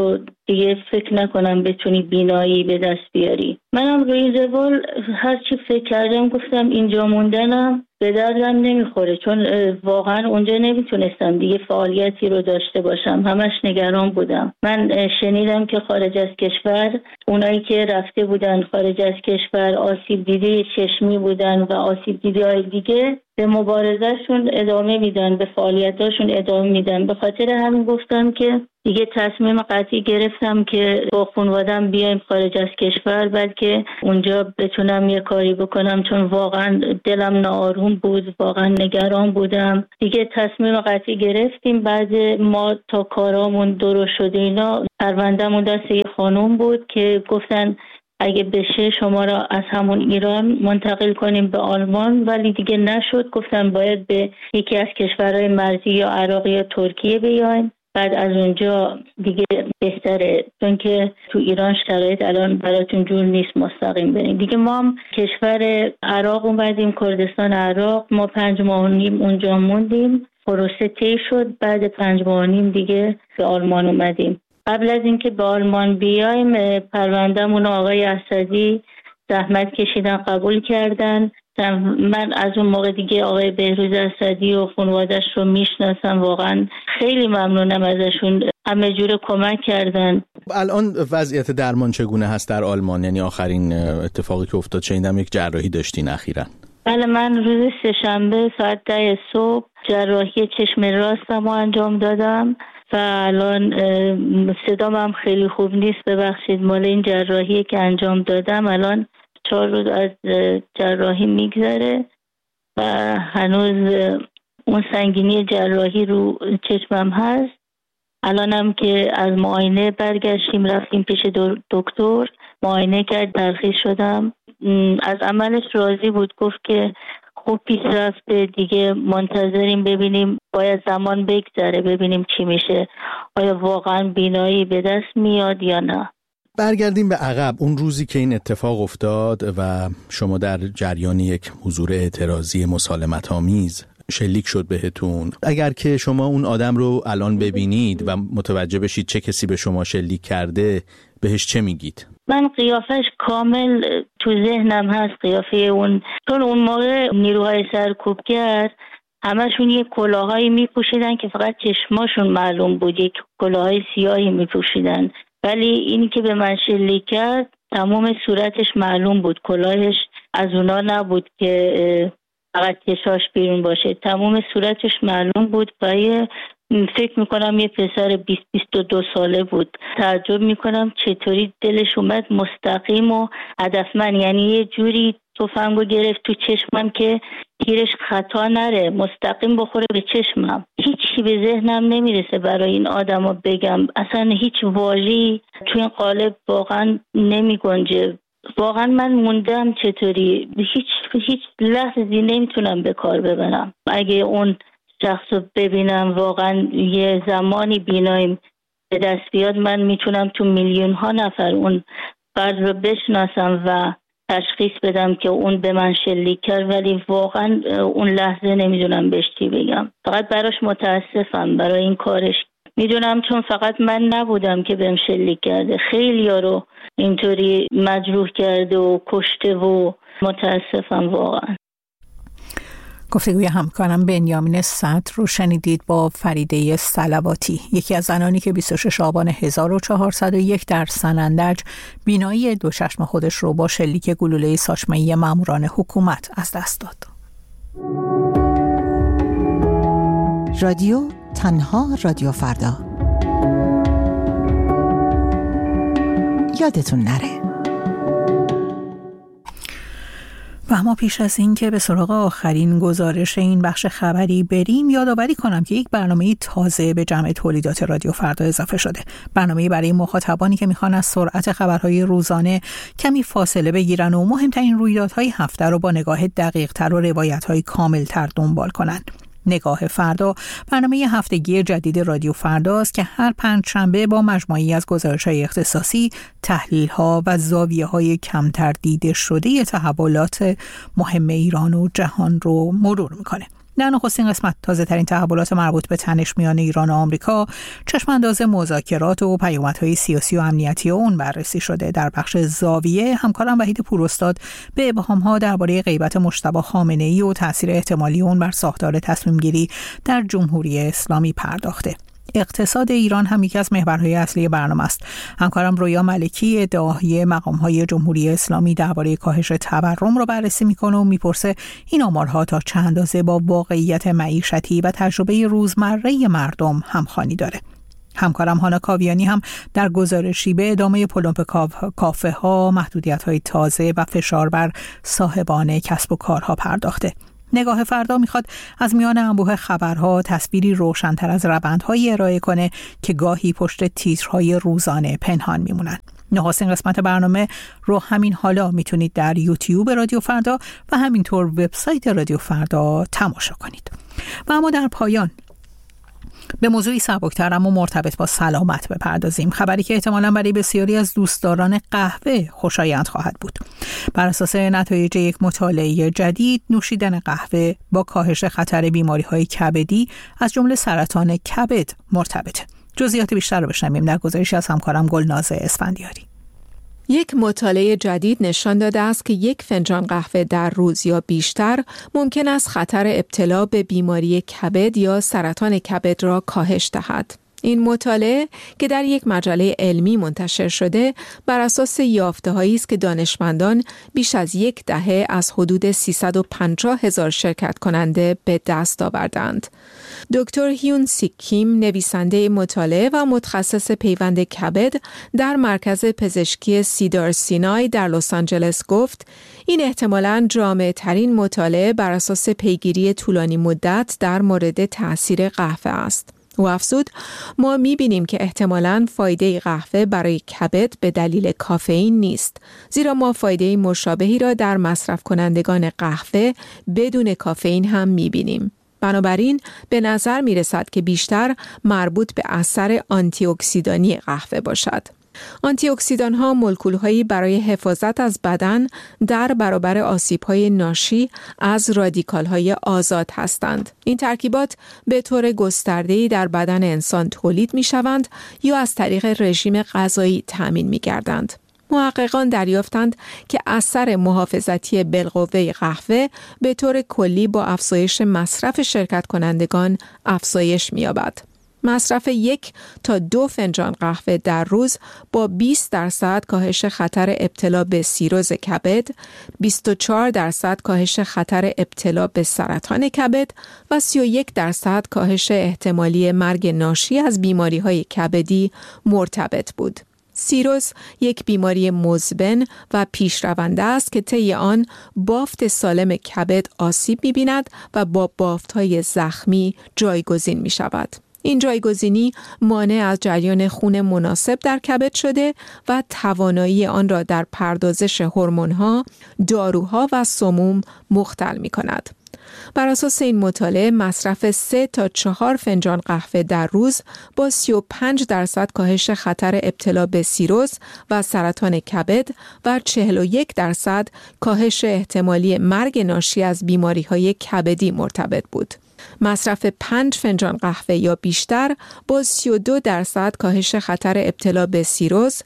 دیگه فکر نکنم بتونی بینایی به دست بیاری. منم روی زوال هرچی فکر کردم گفتم اینجا موندنم به دردم نمیخوره، چون واقعا اونجا نمیتونستم دیگه فعالیتی رو داشته باشم، همش نگران بودم. من شنیدم که خارج از کشور اونایی که رفته بودن خارج از کشور آسیب دیده چشمی بودن و آسیب دیده های دیگه به مبارزهشون ادامه میدن، به فعالیتاشون ادامه میدن. به خاطر همین گفتم که دیگه تصمیم قطعی گرفتم که با خانواده‌ام بیایم خارج از کشور، بلکه اونجا بتونم یه کاری بکنم، چون واقعا دلم ناآروم بود، واقعا نگران بودم. دیگه تصمیم قطعی گرفتیم. بعد ما تا کارامون درست شده اینا، پرونده‌مون دست یه خانم بود که گفتن اگه بشه شما را از همون ایران منتقل کنیم به آلمان، ولی دیگه نشد. گفتن باید به یکی از کشورهای مرزی یا عراق یا ترکیه بیاین، بعد از اونجا دیگه بهتره، چون که تو ایران شرایط الان براتون جور نیست مستقیم بریم. دیگه ما هم کشور عراق اومدیم، کردستان عراق. ما 5 ماه و نیم اونجا موندیم، پروسه طی شد. بعد 5 ماه و نیم دیگه به آلمان اومدیم. قبل از اینکه به آلمان بیایم پروندهمون آقای اسدی زحمت کشیدن، قبول کردن. من از اون موقع دیگه آقای بهروز اسدی و خانواده‌اش رو میشناسم، واقعا خیلی ممنونم ازشون، همه جور کمک کردن. الان وضعیت درمان چگونه هست در آلمان؟ یعنی آخرین اتفاقی که افتاد شنیدم یک جراحی داشتین اخیراً. بله، من روز سه‌شنبه ساعت 10 صبح جراحی چشم راستم رو انجام دادم و الان صدام هم خیلی خوب نیست، ببخشید. مال این جراحی که انجام دادم الان 4 روز از جراحی میگذره و هنوز اون سنگینی جراحی رو چشمم هست. الانم که از معاینه برگشتیم، رفتیم پیش دکتر، معاینه کرد، ترخیص شدم. از عملش راضی بود، گفت که خوب پیش رفته، دیگه منتظریم ببینیم، باید زمان بگذره ببینیم چی میشه، آیا واقعا بینایی به دست میاد یا نه. برگردیم به عقب، اون روزی که این اتفاق افتاد و شما در جریان یک حضور اعتراضی مسالمت‌آمیز شلیک شد بهتون، اگر که شما اون آدم رو الان ببینید و متوجه بشید چه کسی به شما شلیک کرده، بهش چه میگید؟ من قیافش کامل تو ذهنم هست، قیافه اون، چون اون موقع نیروهای سرکوبگر همشون یک کلاهایی میپوشیدن که فقط چشماشون معلوم بود، یک کلاهای سیاهی میپوشیدن، ولی اینی که به من شلیک کرد تمام صورتش معلوم بود، کلاهش از اونا نبود که فقط چشاش بیرون باشه، تمام صورتش معلوم بود و فکر میکنم یه پسر 20-22 ساله بود. تعجب میکنم چطوری دلش اومد مستقیم و هدفمند، یعنی یه جوری تفنگو گرفت تو چشمم که تیرش خطا نره، مستقیم بخوره به چشمم. هیچی به ذهنم نمیرسه برای این آدمو بگم، اصلا هیچ واژه‌ای تو این قالب واقعا نمیگنجه. واقعا من موندم چطوری، هیچ لحظه‌ای نمیتونم به کار ببرم. اگه اون شخص رو ببینم، واقعا یه زمانی بیناییم به دست بیاد، من میتونم تو میلیون ها نفر اون فرد رو بشناسم و تشخیص بدم که اون به من شلیک کرد، ولی واقعا اون لحظه نمیدونم بهش چی بگم. فقط براش متاسفم، برای این کارش. میدونم چون فقط من نبودم که بهم شلیک کرده، خیلی‌ها رو اینطوری مجروح کرده و کشته و متاسفم واقعا. گفتگوی همکارم بنیامین صدر رو شنیدید با فریده صلواتی، یکی از زنانی که 26 آبان 1401 در سنندج بینایی دو چشم خودش رو با شلیک گلوله ساچمه‌ای ماموران حکومت از دست داد. رادیو تنها رادیو فردا. یادتون نره. و اما پیش از این که به سراغ آخرین گزارش این بخش خبری بریم، یادآوری کنم که یک برنامه تازه به جمع تولیدات رادیو فردا اضافه شده. برنامه برای مخاطبانی که میخوان از سرعت خبرهای روزانه کمی فاصله بگیرن و مهمترین رویدادهای هفته رو با نگاه دقیق‌تر و روایت‌های کامل‌تر دنبال کنند. نگاه فردا برنامه هفتگی جدید رادیو فردا است که هر پنجشنبه با مجموعه‌ای از گزارش‌های اختصاصی، تحلیل‌ها و زاویه‌های کمتر دیده شده تحولات مهم ایران و جهان رو مرور می‌کنه. در نخستین قسمت تازه‌ترین تحولات مربوط به تنش میان ایران و آمریکا، چشمانداز مذاکرات و پیامدهای سیاسی و امنیتی اون بررسی شده. در بخش زاویه همکارم وحید پوراستاد به ابهام‌ها درباره غیبت مجتبی خامنه‌ای و تأثیر احتمالی اون بر ساختار تصمیم‌گیری در جمهوری اسلامی پرداخته. اقتصاد ایران هم یکی از محورهای اصلی برنامه است. همکارم رویا ملکی ادعای مقام‌های جمهوری اسلامی درباره کاهش تورم را بررسی می‌کنه و می‌پرسه این آمارها تا چه اندازه با واقعیت معیشتی و تجربه روزمره مردم همخوانی داره. همکارم هانا کاویانی هم در گزارشی به ادامه پلمپ کافه ها، محدودیت‌های تازه و فشار بر صاحبان کسب و کارها پرداخته. نگاه فردا میخواد از میان انبوه خبرها تصویری روشن‌تر از روندهایی ارائه کنه که گاهی پشت تیترهای روزانه پنهان میمونن. نخستین قسمت برنامه رو همین حالا میتونید در یوتیوب رادیو فردا و همینطور وبسایت رادیو فردا تماشا کنید. و اما در پایان به موضوعی سبکتر اما مرتبط با سلامت بپردازیم. خبری که احتمالاً برای بسیاری از دوستداران قهوه خوشایند خواهد بود. بر اساس نتایج یک مطالعه جدید، نوشیدن قهوه با کاهش خطر بیماری‌های کبدی از جمله سرطان کبد مرتبطه. جزئیات بیشتر رو بشنویم در گزارشی از همکارم گلناز اسفندیاری. یک مطالعه جدید نشان داده است که یک فنجان قهوه در روز یا بیشتر ممکن است خطر ابتلا به بیماری کبد یا سرطان کبد را کاهش دهد. این مطالعه که در یک مجله علمی منتشر شده بر اساس یافته‌هایی است که دانشمندان بیش از یک دهه از حدود 350,000 شرکت کننده به دست آوردند. دکتر هیون سیک کیم، نویسنده مطالعه و متخصص پیوند کبد در مرکز پزشکی سیدار سینای در لس آنجلس گفت این احتمالاً جامع ترین مطالعه بر اساس پیگیری طولانی مدت در مورد تأثیر قهوه است. او افزود ما می‌بینیم که احتمالاً فایده قهوه برای کبد به دلیل کافئین نیست، زیرا ما فایده مشابهی را در مصرف کنندگان قهوه بدون کافئین هم می‌بینیم. بنابراین به نظر می‌رسد که بیشتر مربوط به اثر آنتی اکسیدانی قهوه باشد. آنتی اکسیدان ها مولکول‌هایی برای حفاظت از بدن در برابر آسیب‌های ناشی از رادیکال‌های آزاد هستند. این ترکیبات به طور گسترده‌ای در بدن انسان تولید می‌شوند یا از طریق رژیم غذایی تأمین می‌گردند. محققان دریافتند که اثر محافظتی بالقوه قهوه به طور کلی با افزایش مصرف شرکت کنندگان افزایش می‌یابد. مصرف 1 تا 2 فنجان قهوه در روز با 20% کاهش خطر ابتلا به سیروز کبد، 24% کاهش خطر ابتلا به سرطان کبد و 31% کاهش احتمالی مرگ ناشی از بیماری‌های کبدی مرتبط بود. سیروز یک بیماری مزمن و پیشرونده است که طی آن بافت سالم کبد آسیب می‌بیند و با بافت‌های زخمی جایگزین می‌شود. این جایگزینی مانع از جریان خون مناسب در کبد شده و توانایی آن را در پردازش هورمون‌ها، داروها و سموم مختل می‌کند. بر اساس این مطالعه مصرف 3 تا 4 فنجان قهوه در روز با 35% کاهش خطر ابتلا به سیروز و سرطان کبد و 41% کاهش احتمالی مرگ ناشی از بیماری‌های کبدی مرتبط بود. مصرف 5 فنجان قهوه یا بیشتر با 32% کاهش خطر ابتلا به سیروز،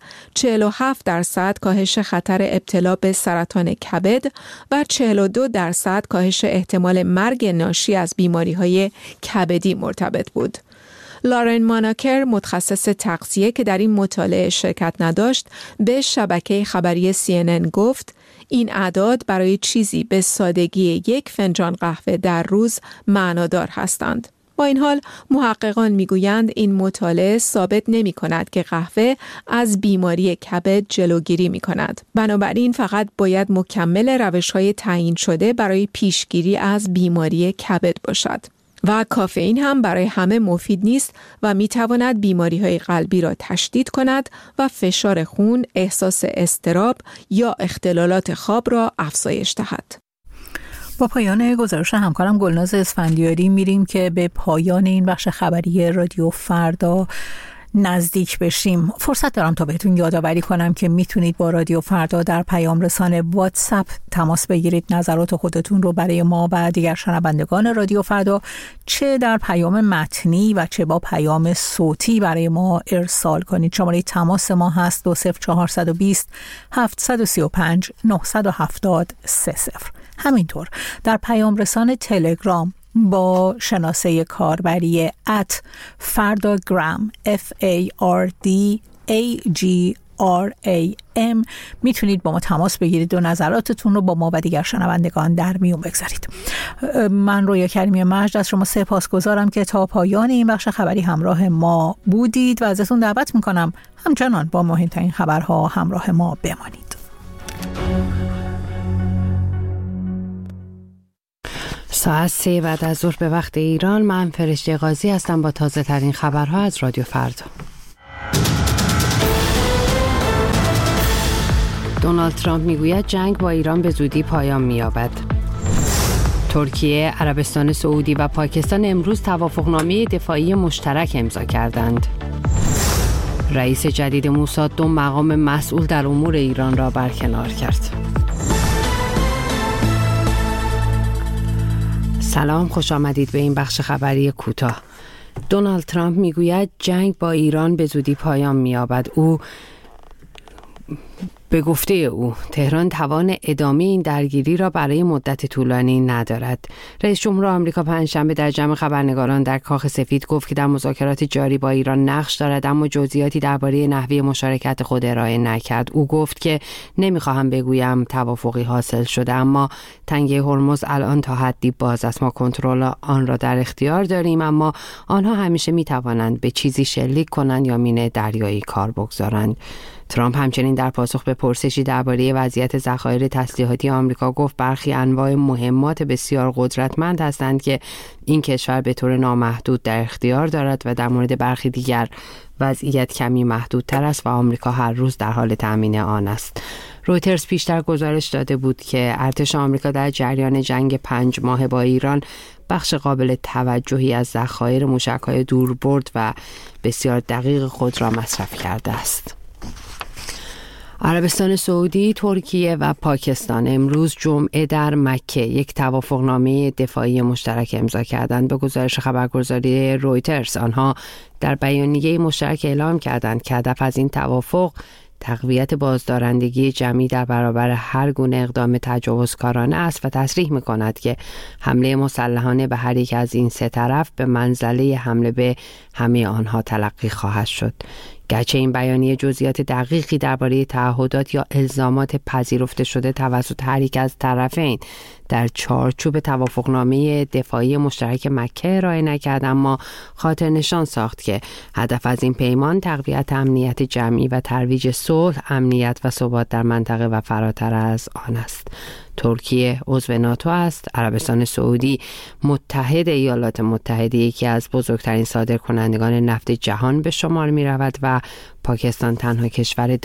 47% کاهش خطر ابتلا به سرطان کبد و 42% کاهش احتمال مرگ ناشی از بیماری‌های کبدی مرتبط بود. لارن ماناکر، متخصص تغذیه که در این مطالعه شرکت نداشت، به شبکه خبری CNN گفت این اعداد برای چیزی به سادگی 1 فنجان قهوه در روز معنادار هستند. با این حال محققان میگویند این مطالعه ثابت نمی کند که قهوه از بیماری کبد جلوگیری می کند. بنابراین فقط باید مکمل روش‌های تعیین شده برای پیشگیری از بیماری کبد باشد. و کافئین هم برای همه مفید نیست و می تواند بیماری‌های قلبی را تشدید کند و فشار خون، احساس اضطراب یا اختلالات خواب را افزایش دهد. با پایان گزارش همکارم گلناز اسفندیاری میریم که به پایان این بخش خبری رادیو فردا نزدیک بشیم، فرصت دارم تا بهتون یادآوری کنم که میتونید با رادیو فردا در پیام رسانه واتساپ تماس بگیرید، نظرات خودتون رو برای ما و دیگر شنوندگان رادیو فردا چه در پیام متنی و چه با پیام صوتی برای ما ارسال کنید. شماره تماس ما هست 20420 735 970 30. همینطور در پیام رسانه تلگرام با شناسه کاربری @fardagram FARDAGRAM میتونید با ما تماس بگیرید و نظراتتون رو با ما و دیگر شنوندگان در میون بگذارید. من رویا کریمی مجد از شما سپاسگزارم که تا پایان این بخش خبری همراه ما بودید و ازتون دعوت میکنم همچنان با مهمترین خبرها همراه ما بمانید. ساعت 3 بعد از ظهر به وقت ایران. من فرشته قاضی هستم با تازه ترین خبرها از رادیو فردا. دونالد ترامپ میگوید جنگ با ایران به زودی پایان می‌یابد. ترکیه، عربستان سعودی و پاکستان امروز توافقنامه دفاعی مشترک امضا کردند. رئیس جدید موساد 2 مقام مسئول در امور ایران را برکنار کرد. سلام، خوش آمدید به این بخش خبری کوتاه. دونالد ترامپ میگوید جنگ با ایران به زودی پایان می‌یابد. به گفته او تهران توان ادامه این درگیری را برای مدت طولانی ندارد. رئیس جمهور آمریکا پنجشنبه در جمع خبرنگاران در کاخ سفید گفت که در مذاکرات جاری با ایران نقش دارد، اما جزئیاتی درباره نحوه مشارکت خود ارائه نکرد. او گفت که نمیخواهم بگویم توافقی حاصل شده، اما تنگه هرمز الان تا حدی باز است. ما کنترل آن را در اختیار داریم، اما آنها همیشه میتوانند به چیزی شلیک کنند یا مینه دریایی کار بگذارند. ترامپ همچنین در پاسخ به پرسشی درباره وضعیت ذخایر تسلیحاتی آمریکا گفت برخی انواع مهمات بسیار قدرتمند هستند که این کشور به طور نامحدود در اختیار دارد و در مورد برخی دیگر وضعیت کمی محدودتر است و آمریکا هر روز در حال تأمین آن است. رویترز پیشتر گزارش داده بود که ارتش آمریکا در جریان جنگ 5 ماه با ایران بخش قابل توجهی از ذخایر موشک‌های دوربرد و بسیار دقیق خود را مصرف کرده است. عربستان سعودی، ترکیه و پاکستان امروز جمعه در مکه یک توافقنامه دفاعی مشترک امضا کردند. به گزارش خبرگزاری رویترز آنها در بیانیه مشترک اعلام کردند که هدف از این توافق تقویت بازدارندگی جمعی در برابر هر گونه اقدام تجاوزکارانه است و تصریح می‌کند که حمله مسلحانه به هر یک از این سه طرف به منزله حمله به همه آنها تلقی خواهد شد. گرچه این بیانیه جزئیات دقیقی درباره تعهدات یا الزامات پذیرفته شده توسط هر یک از طرفین در چارچوب توافقنامه دفاعی مشترک مکه ارائه نکرد، اما خاطر نشان ساخت که هدف از این پیمان تقویت امنیت جمعی و ترویج صلح، امنیت و ثبات در منطقه و فراتر از آن است. ترکیه عضو ناتو است. عربستان سعودی متحد ایالات متحده یکی از بزرگترین صادرکنندگان نفت جهان به شمار می رود و پاکستان تنها کشور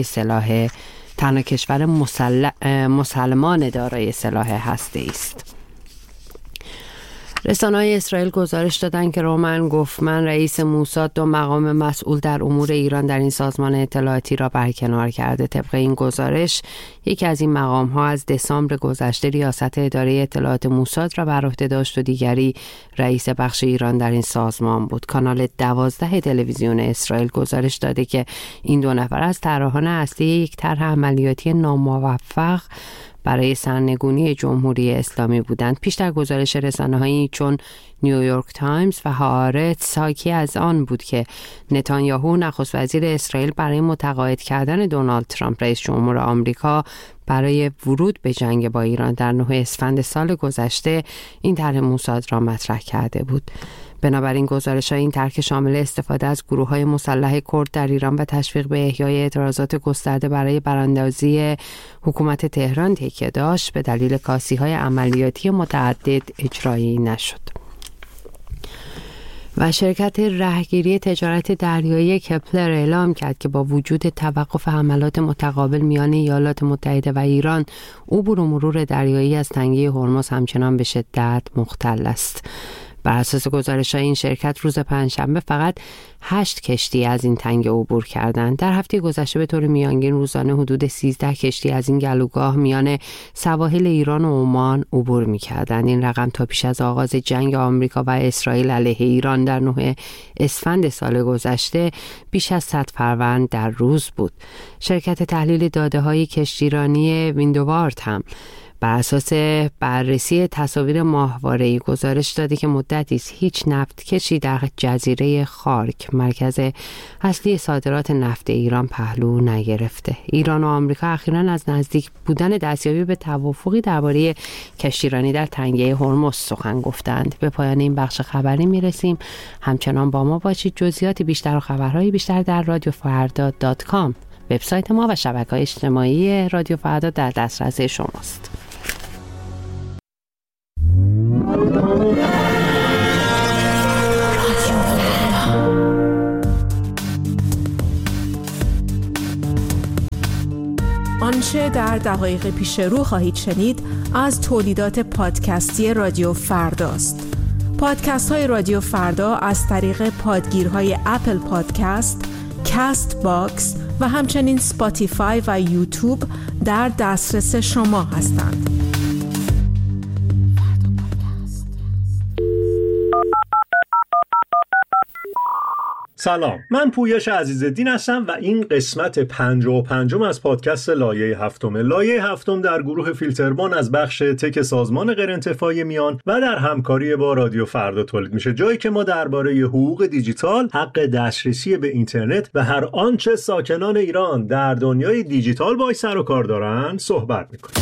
مسلمان دارای سلاح هسته است. رسانه‌های اسرائیل گزارش دادند که رومن گوفمن رئیس موساد 2 مقام مسئول در امور ایران در این سازمان اطلاعاتی را برکنار کرده. طبق این گزارش یکی از این مقام‌ها از دسامبر گذشته ریاست اداره اطلاعات موساد را بر عهده داشت و دیگری رئیس بخش ایران در این سازمان بود. کانال 12 تلویزیون اسرائیل گزارش داده که این 2 نفر از طراحان اصلی یک طرح عملیاتی ناموفق برای سرنگونی جمهوری اسلامی بودند. پیشتر گزارش رسانه‌هایی چون نیویورک تایمز و هآرتس حاکی از آن بود که نتانیاهو نخست وزیر اسرائیل برای متقاعد کردن دونالد ترامپ رئیس جمهور آمریکا برای ورود به جنگ با ایران در 9 اسفند سال گذشته این طرح موساد را مطرح کرده بود. بنابراین گزارش‌ها این طرح که شامل استفاده از گروه‌های مسلح کرد در ایران و تشویق به احیای اعتراضات گسترده برای براندازی حکومت تهران تکیه داشت، به دلیل کاسی‌های عملیاتی متعدد اجرایی نشد. و شرکت رهگیری تجارت دریایی کپلر اعلام کرد که با وجود توقف حملات متقابل میان ایالات متحده و ایران، عبور و مرور دریایی از تنگه هرمز همچنان به شدت مختل است. بر اساس گزارش‌های این شرکت روز پنجشنبه فقط 8 کشتی از این تنگه عبور کردند. در هفته گذشته به طور میانگین روزانه حدود 13 کشتی از این گلوگاه میان سواحل ایران و عمان عبور می‌کردند. این رقم تا پیش از آغاز جنگ آمریکا و اسرائیل علیه ایران در 9 اسفند سال گذشته بیش از 100 فروند در روز بود. شرکت تحلیل داده‌های کشتیرانی ویندوارد هم بر اساس بررسی تصاویر ماهواره‌ای گزارش داده که مدتی است هیچ نفت کشی در جزیره خارک مرکز اصلی صادرات نفت ایران پهلو نگرفته. ایران و آمریکا اخیراً از نزدیک بودن دستیابی به توافقی درباره کشتیرانی در تنگه هرمز سخن گفتند. به پایان این بخش خبری میرسیم. همچنان با ما باشید. جزئیات بیشتر و خبرهای بیشتر در radiofrda.com وبسایت ما و شبکه‌های اجتماعی رادیو فردا در دسترس شماست. آنچه در دقایق پیش رو خواهید شنید از تولیدات پادکستی رادیو فرداست. پادکست های رادیو فردا از طریق پادگیرهای اپل پادکست، کاست باکس و همچنین سپاتیفای و یوتیوب در دسترس شما هستند. سلام، من پویش عزیزالدین هستم و این قسمت 55 از پادکست لایه هفتم. لایه هفتم در گروه فیلتربان از بخش تک سازمان غیرانتفاعی میان و در همکاری با رادیو فردا تولید میشه، جایی که ما درباره حقوق دیجیتال، حق دسترسی به اینترنت و هر آنچه ساکنان ایران در دنیای دیجیتال باهاش سر و کار دارن صحبت میکنیم.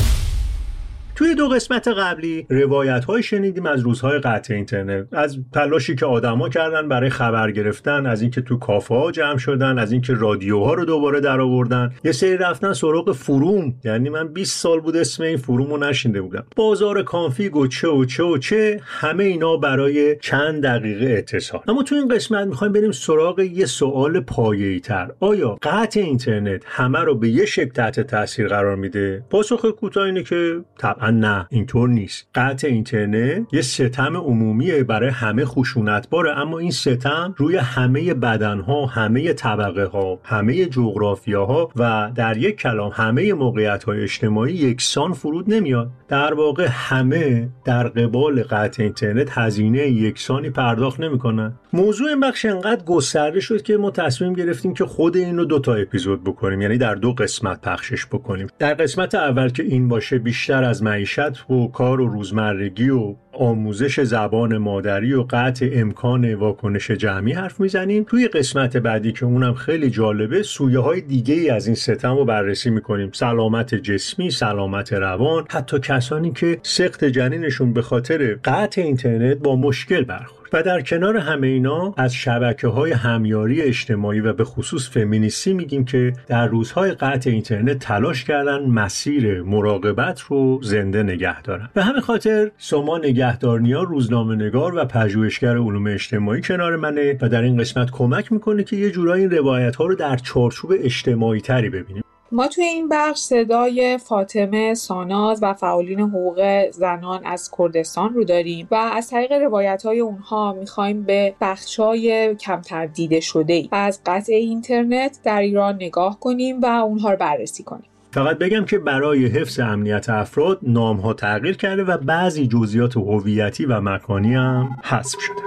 توی 2 قسمت قبلی روایت‌های شنیدیم از روزهای قطع اینترنت، از تلاشی که آدما کردن برای خبر گرفتن، از اینکه تو کافه‌ها جمع شدن، از اینکه رادیوها رو دوباره درآوردن، یه سری رفتن سراغ فروم. یعنی من 20 سال بود اسم این فرومو نشنیده بودم. بازار کانفیگ و چه همه اینا برای چند دقیقه اتصال. اما تو این قسمت می‌خوایم بریم سراغ یه سوال پایه‌ای‌تر. آیا قطع اینترنت همه رو به یه شکل تحت تاثیر قرار میده؟ پاسخ کوتاه اینه که نه، اینطور نیست. قطع اینترنت یه ستم عمومیه برای همه خشونتباره، اما این ستم روی همه بدنها، همه طبقه ها، همه جغرافیاها و در یک کلام همه موقعیت‌های اجتماعی یکسان فرود نمیاد. در واقع همه در قبال قطع اینترنت هزینه یکسانی پرداخت نمیکنن. موضوع این بخش انقدر گسترده شد که ما تصمیم گرفتیم که خود اینو 2 تا اپیزود بکنیم، یعنی در 2 قسمت پخشش بکنیم. در قسمت اول که این باشه بیشتر از معیشت و کار و روزمرگی و آموزش زبان مادری و قطع امکان واکنش جمعی حرف میزنیم. توی قسمت بعدی که اونم خیلی جالبه، سویه های دیگه ای از این ستم رو بررسی میکنیم. سلامت جسمی، سلامت روان، حتی کسانی که سقط جنینشون به خاطر قطع اینترنت با مشکل برخورد. و در کنار همه اینا از شبکه‌های همیاری اجتماعی و به خصوص فمینیستی میگیم که در روزهای قطع اینترنت تلاش کردن مسیر مراقبت رو زنده نگه دارن. به همین خاطر سامان نگهدارنیا، روزنامه‌نگار و پژوهشگر علوم اجتماعی کنار منه و در این قسمت کمک میکنه که یه جورایی این روایت‌ها رو در چارچوب اجتماعی تری ببینیم. ما توی این بخش صدای فاطمه ساناز و فعالین حقوق زنان از کردستان رو داریم و از طریق روایت‌های اونها می‌خوایم به بخش‌های کمتر دیده شده از قطع اینترنت در ایران نگاه کنیم و اونها رو بررسی کنیم. فقط بگم که برای حفظ امنیت افراد نام‌ها تغییر کرده و بعضی جزئیات هویتی و مکانی هم حذف شده.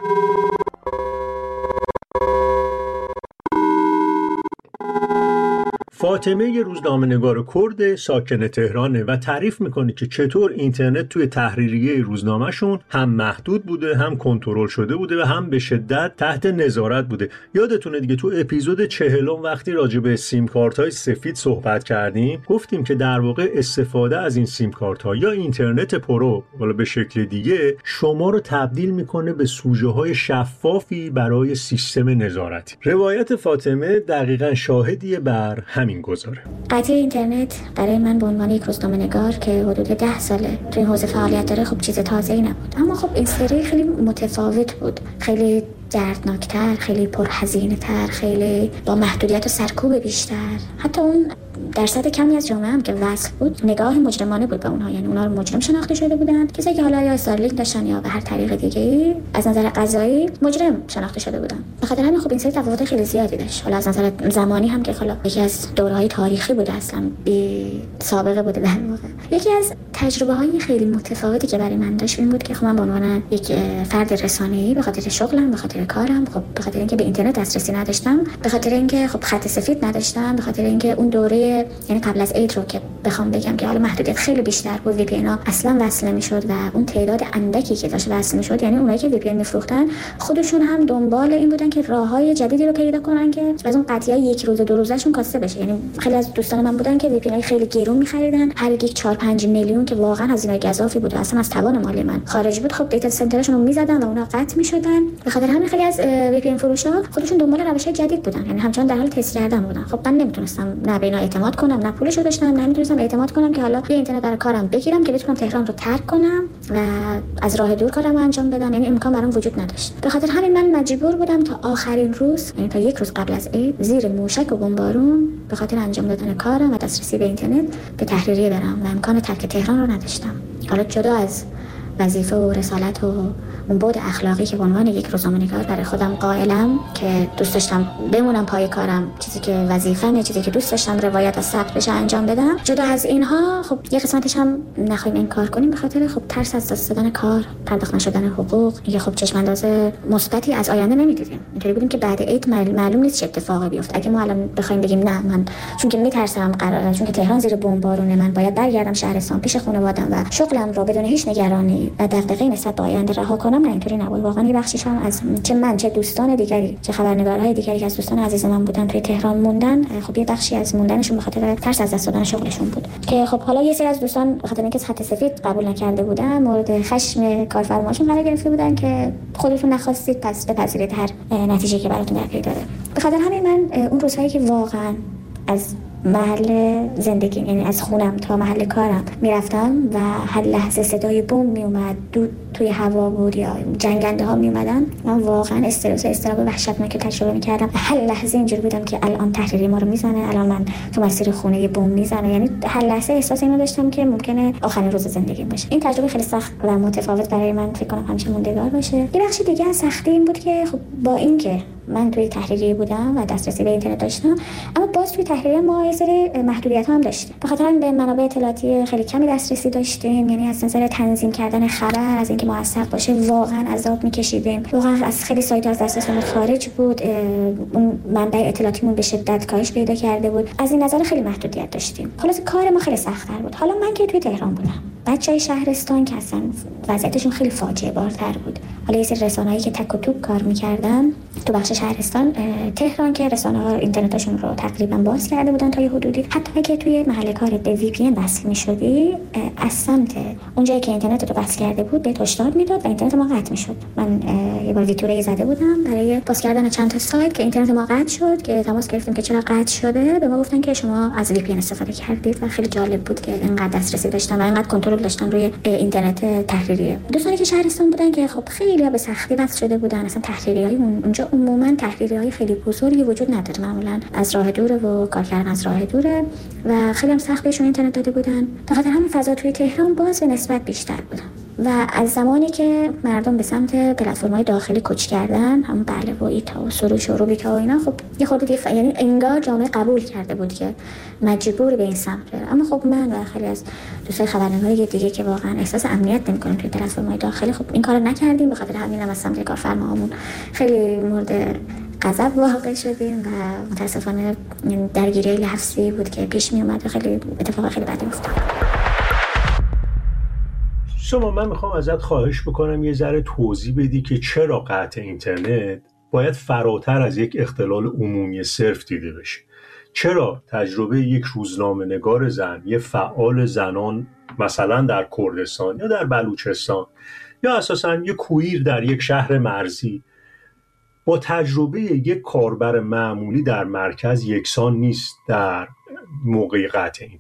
فاطمه یه روزنامه‌نگار کرد ساکن تهرانه و تعریف میکنه که چطور اینترنت توی تحریریه روزنامه‌شون هم محدود بوده، هم کنترل شده بوده و هم به شدت تحت نظارت بوده. یادتونه دیگه تو اپیزود 40 وقتی راجع به سیم کارت‌های سفید صحبت کردیم، گفتیم که در واقع استفاده از این سیم کارت‌ها یا اینترنت پرو، ولی به شکل دیگه، شما رو تبدیل میکنه به سوژه‌های شفافی برای سیستم نظارتی. روایت فاطمه دقیقاً شاهدیه بر همین گذاره. قطع اینترنت برای من به عنوان یک روزنامه‌نگار که حدود 10 ساله توی حوزه فعالیت داره خب چیز تازه‌ای نبود، اما خب این سری خیلی متفاوت بود، خیلی دردناکتر، خیلی پرهزینه‌تر، خیلی با محدودیت و سرکوب بیشتر. حتی اون درصد کمی از جامعه هم که وصل بود نگاه مجرمانه بود به اونها، یعنی اونها رو مجرم شناخته شده بودن، کسایی که حالا یا استارلینک داشتن یا به هر طریق دیگه‌ای از نظر قضایی مجرم شناخته شده بودن. به خاطر همین خب این سری تفاوت خیلی زیادی داشت. حالا از نظر زمانی هم که حالا یکی از دوره‌های تاریخی بوده، اصلا بی سابقه بوده در واقع. یکی از تجربه‌های خیلی متفاوتی که برای من داشت این بود که خب من به عنوان یک فرد رسانه‌ای به خاطر شغلم، به خاطر کارم، خب به خاطر اینکه به اینترنت دسترسی نداشتم، به خاطر اینکه خب خط سفید نداشتم، به خاطر اینکه اون دوره یعنی قبل از عید رو که بخوام بگم که حالا محدودیت خیلی بیشتر بود، وی پی ان ها اصلا وصل نمی‌شد و اون تعداد اندکی که داشت وصل می‌شد، یعنی اونایی که وی پی ان می‌فروختن خودشون هم دنبال این بودن که راه‌های جدیدی رو پیدا کنن که از اون قضیه یک روز دو روزشون کاسته بشه. یعنی خیلی از دوستان من بودن که وی پی ان خیلی گرون می‌خریدن، هر یک 4-5 میلیون که واقعا هزینه گزافی بود، اصلا از توان مالی من خارج بود. خب دیتا سنترشون رو می‌زدن و اونا قطع می‌شدن. به خاطر همین خیلی از وی پی ان فروش‌ها خودشون دنبال روش‌های جدید بودن، یعنی همچنان در حال تست کردن بودن. خب من نمی‌تونستم نه به اینا اعتماد کنم، نه پولشو داشتم، نه می‌تونستم اعتماد کنم که حالا یه اینترنت برای کارم بگیرم که بتونم تهران رو ترک کنم و از راه دور کارم انجام بدم، یعنی امکان برام وجود نداشت. به خاطر همین من مجبور بودم تا آخرین روز، یعنی تا یک روز قبل از عید، زیر موشک و بمبارون به خاطر انجام دادن کارم و دسترسی به اینترنت به تحریریه برم و امکان ترک تهران رو نداشتم. حالا جدا از وظیفه و رسالت و اون بعد اخلاقی که به عنوان یک روزنامه‌نگار برای خودم قائلم که دوست داشتم بمونم پای کارم، چیزی که وظیفه‌مه، چیزی که دوست داشتم روایت از ثبت بشه انجام بدم، جدا از اینها خب یه قسمتش هم نخوایم انکار کنیم به خاطر خب ترس از دست دادن کار، پرداخت نشدن حقوق، دیگه خب چشم انداز مثبتی از آینده نمی‌دیدیم. اینطوری بودیم که بعد عید معلوم نیست چه اتفاقی بیفته. اگه ما الان بخوایم بگیم نه من چون که میترسم قراره، چون که تهران زیر بمبارونه، من باید برگردم شهرستان پیش خانواده‌ام و شغلم رو بدون هیچ نگرانی و دغدغه‌ای نسبت به آینده رها کنم، نه اینطوری نبود. واقعا یه بخشیش هم از چه من چه دوستان دیگری، چه خبرنگارهای دیگری که از دوستان عزیز من بودن توی تهران موندن، خب یه بخشی از موندنشون به خاطر ترس از دست دادن شغلشون بود که خب حالا یه سری از دوستان به خاطر اینکه خط سفید قبول نکرده بودن مورد خشم کارفرماشون قرار گرفته بودن که خودتون نخواستید پس بپذیرید هر نتیجه‌ای که براتون در پی داره. به خاطر همین من اون روزهایی که واقعا از محل زندگی، یعنی از خونم تا محل کارم میرفتم و هر لحظه صدای بمب میومد، دود توی هوا بود یا جنگنده ها میومدن، من واقعا استراب وحشتناک تجربه میکردم. هر لحظه اینجوری بودم که الان تحریری ما رو میزنه، الان من تو مسیر خونه بمب میزنه، یعنی هر لحظه احساس اینو داشتم که ممکنه آخرین روز زندگیم باشه. این تجربه خیلی سخت و متفاوت برای من فکر کنم همیشه موندگار باشه. یه بخش دیگه از سختی این بود که خب با اینکه من توی تحریریه بودم و دسترسی به اینترنت داشتم، اما باز توی تحریریه ما یه سری محدودیت‌ها هم داشتیم. به خاطر همین به منابع اطلاعاتی خیلی کمی دسترسی داشتیم، یعنی از نظر تنظیم کردن خبر، از اینکه موثق باشه واقعا عذاب می‌کشیدیم. واقعا از خیلی سایت‌ها از دسترسمون خارج بود، اون منبع اطلاعاتیمون به شدت کاهش پیدا کرده بود. از این نظر خیلی محدودیت داشتیم. خلاص کار ما خیلی سخت‌تر بود. حالا من که توی تهران بودم، بچه‌های شهرستان که اصلا وضعیتشون خیلی فاجعه بارتر بود. حالا یه سری رسانه‌ای که تک و توک کار می‌کردن تو بخش شهرستان، تهران که رسانه‌ها اینترنتشون رو تقریبا باز کرده بودن تا یه حدودی، حتی که توی محل کار به وی پی ان وصل می‌شدی، از سمت اونجایی که اینترنت رو بس کرده بود به هشدار میداد و اینترنت ما قطع می‌شد. من یه بار ویتوره زده بودم برای باز کردن چند تا سایت که اینترنت ما قطع شد، که تماس گرفتیم که چرا قطع شده، به ما گفتن که شما از وی پی ان استفاده کردید و خیلی جالب بود که اینقدر دسترسی داشتن و اینقدر کنترل داشتن روی اینترنت تحریریه. دوستانی که شهرستان بودن که خب خیلی به سختی وصل شده بودن، اصلا تحریریای اونجا عموما تحریریای خیلی بزرگی وجود نداره، معمولا از راه دوره و کار کردن از راه دوره و خیلی هم سخت بهشون اینترنت داده بودن. به خاطر همین فضا توی تهران باز به نسبت بیشتر بود و از زمانی که مردم به سمت پلتفرم‌های داخلی کوچ کردن، هم بله و ایتا و سروش و روبیتا و اینا، خب یه خورده یعنی انگار جامعه قبول کرده بود که مجبور به این سمت بره. اما خب من و خیلی از دوستای خبرنگاری دیگه که واقعا احساس امنیت نمی‌کنیم توی پلتفرم‌های داخلی، خب این کارو نکردیم. به خاطر همین هم از سمت کارفرماهامون خیلی مورد غضب واقع شدیم و متاسفانه درگیری لفظی بود که پیش میومد و خیلی اتفاق خیلی بدی افتاد. شما من میخوام ازت خواهش بکنم یه ذره توضیح بدی که چرا قطع اینترنت باید فراتر از یک اختلال عمومی صرف دیده بشه. چرا تجربه یک روزنامه‌نگار زن، یه فعال زنان مثلا در کردستان یا در بلوچستان یا اساساً یک کویر در یک شهر مرزی با تجربه یک کاربر معمولی در مرکز یکسان نیست در موقع قطع اینترنت؟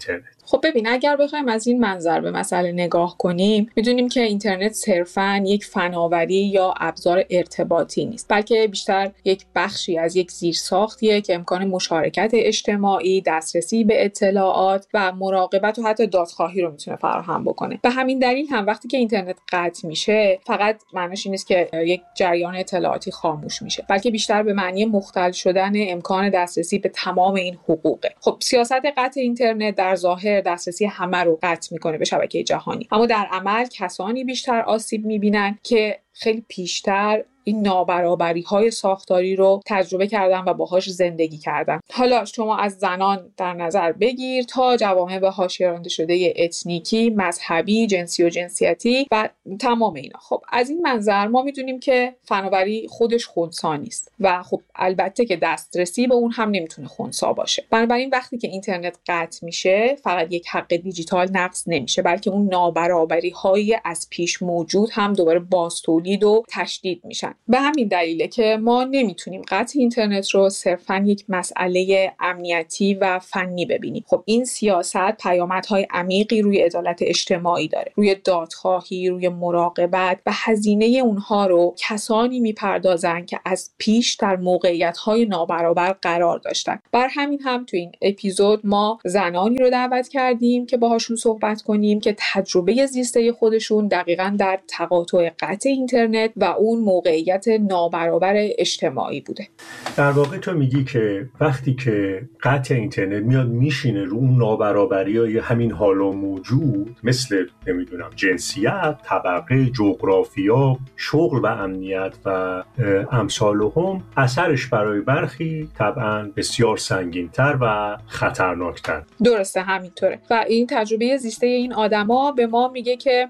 خب ببین، اگر بخوایم از این منظر به مسئله نگاه کنیم، میدونیم که اینترنت صرفاً یک فناوری یا ابزار ارتباطی نیست، بلکه بیشتر یک بخشی از یک زیرساختیه که امکان مشارکت اجتماعی، دسترسی به اطلاعات و مراقبت و حتی دادخواهی رو میتونه فراهم بکنه. به همین دلیل هم وقتی که اینترنت قطع میشه، فقط معنیش این نیست که یک جریان اطلاعاتی خاموش میشه، بلکه بیشتر به معنی مختل شدن امکان دسترسی به تمام این حقوقه. خب سیاست قطع اینترنت در ظاهر دسترسی همه رو قطع میکنه به شبکه جهانی، اما در عمل کسانی بیشتر آسیب میبینن که خیلی پیشتر این نابرابری‌های ساختاری رو تجربه کردن و باهاش زندگی کردن. حالا شما از زنان در نظر بگیر تا جوامع به حاشیه رانده شده اتنیکی، مذهبی، جنسی و جنسیتی و تمام اینا. خب از این منظر ما میدونیم که فناوری خودش خنثی نیست و خب البته که دسترسی به اون هم نمیتونه خنثی باشه. بنابراین وقتی که اینترنت قطع میشه، فقط یک حق دیجیتال نقض نمیشه، بلکه اون نابرابری‌های از پیش موجود هم دوباره بازتولید و تشدید میشن. به همین دلیله که ما نمیتونیم قطع اینترنت رو صرفاً یک مسئله امنیتی و فنی ببینیم. خب این سیاست پیامدهای عمیقی روی عدالت اجتماعی داره، روی دادخواهی، روی مراقبت و هزینه اونها رو کسانی میپردازن که از پیش در موقعیت‌های نابرابر قرار داشتن. بر همین هم تو این اپیزود ما زنانی رو دعوت کردیم که باهاشون صحبت کنیم که تجربه زیسته خودشون دقیقاً در تقاطع قطع اینترنت و اون موقعیت نابرابر اجتماعی بوده. در واقع تو میگی که وقتی که قطع اینترنت میاد میشینه رو اون نابرابری‌های همین حال و موجود، مثل نمیدونم جنسیت، طبقه، جغرافیا، شغل و امنیت و امثالهم، اثرش برای برخی طبعا بسیار سنگین‌تر و خطرناکتر. درسته، همینطوره. و این تجربه زیسته این آدما به ما میگه که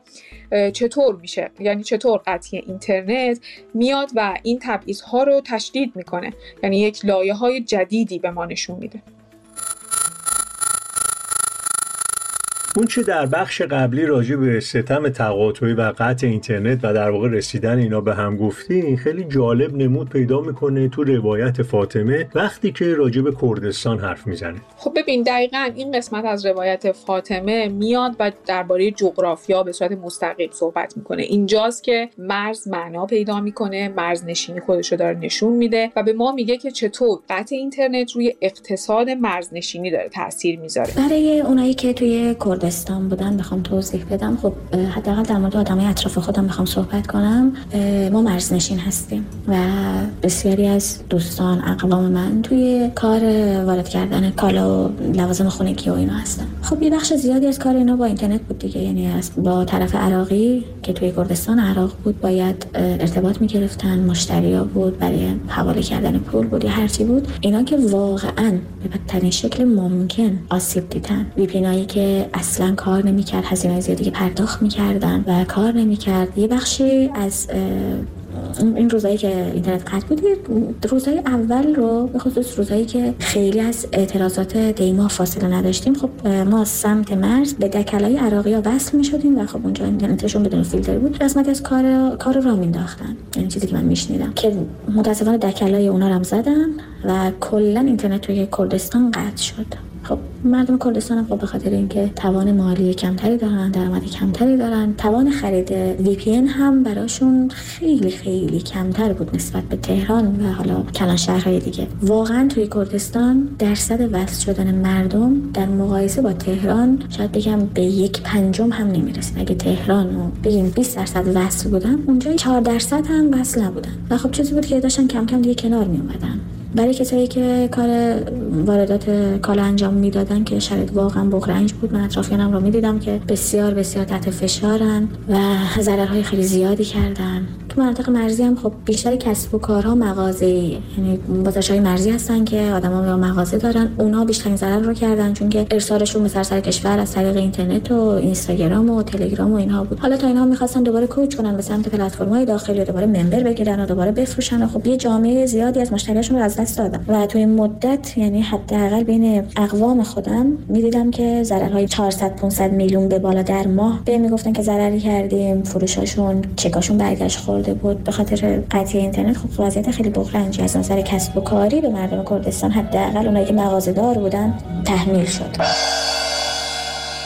چطور میشه، یعنی چطور قطع اینترنت میاد و این تبعیض‌ها رو تشدید میکنه، یعنی یک لایه‌های جدیدی به ما نشون میده. اون چه در بخش قبلی راجع به ستم تقاطعی و قطع اینترنت و در واقع رسیدن اینا به هم گفتی، خیلی جالب نمود پیدا میکنه تو روایت فاطمه وقتی که راجع به کردستان حرف میزنه. خب ببین، دقیقاً این قسمت از روایت فاطمه میاد و درباره جغرافیا به صورت مستقیم صحبت میکنه. اینجاست که مرز معنا پیدا میکنه، مرز نشینی خودشو داره نشون میده و به ما میگه که چطور قطع اینترنت روی اقتصاد مرز نشینی داره تاثیر میذاره. برای اونایی که توی کردستان بودن بخوام توضیح بدم، خب حداقل در مورد آدمای اطراف خودم بخوام صحبت کنم، ما مرزنشین هستیم و بسیاری از دوستان، اقوام من توی کار وارد کردن کالا و لوازم خونگی و اینا هستن. خب یه بخش زیادی از کار اینا با اینترنت بود دیگه، یعنی با طرف عراقی که توی کردستان عراق بود باید ارتباط می‌گرفتن، مشتری‌ها بود، برای حواله کردن پول بود یا هر چی بود. اینا که واقعاً به بدترین شکل ممکن آسیب دیدن، وی‌پی‌نایی که اصلا کار نمی‌کرد، هزینه زیادی که پرداخت می‌کردن و کار نمی‌کرد. یه بخشی از این روزایی که اینترنت قطع بود، روزای اول رو به خصوص روزایی که خیلی از اعتراضات دیما فاصله نداشتیم، خب ما سمت مرز به دکلای عراقی‌ها وصل می‌شدیم و خب اونجا اینترنتشون بدون فیلتر بود، قسمت از کار را مینداختن. یعنی چیزی که من میشنیدم که متأسفانه دکلای اونا رو هم زدن و کلا اینترنت توی کردستان قطع شد. خب مردم کردستان هم به خاطر اینکه توان مالی کمتری دارن، درآمد کمتری دارن، توان خرید VPN هم براشون خیلی خیلی کمتر بود نسبت به تهران و حالا کلان شهرهای دیگه. واقعا توی کردستان درصد وصل شدن مردم در مقایسه با تهران شاید بگم به 1/5 هم نمیرسه. اگه تهران رو بگیم 20% وصل بودن، اونجا 4% هم وصل نبودن و خب چیزی بود که داشتن کم کم دیگه کنار می اومدن. برای کسایی که کار واردات کالا انجام میدادن که شاید واقعا بغرنج بود، من اطرافیانم رو میدیدم که بسیار بسیار تحت فشارن و ضررهای خیلی زیادی کردن. تو مناطق مرزی هم خب بیشتر کسب و کارها مغازه‌ای، یعنی بازارهای مرزی هستن که آدما مغازه دارن، اونا بیشترین ضرر رو کردن چون که ارسالشون به سراسر کشور از طریق اینترنت و اینستاگرام و تلگرام و اینها بود. حالا تا اینها می‌خواستن دوباره کوچ کنن به سمت پلتفرم‌های داخلی، دوباره ممبر بگیرن و دوباره بفروشن و خب یه جامعه زیادی از مشتریاشون رو از دست دادن. و تو این مدت یعنی حداقل بین اقوام خودم می‌دیدم که ضررهای 400-500 میلیون به بالا در ماه به میگفتن که ضرری کردیم، فروشاشون چکاشون برگشت خورده بود به خاطر قطع اینترنت. خب وضعیت خیلی بحرانی از نظر کسب و کاری به مردم کردستان، حداقل اونایی که مغازه‌دار بودن، تحمیل شد.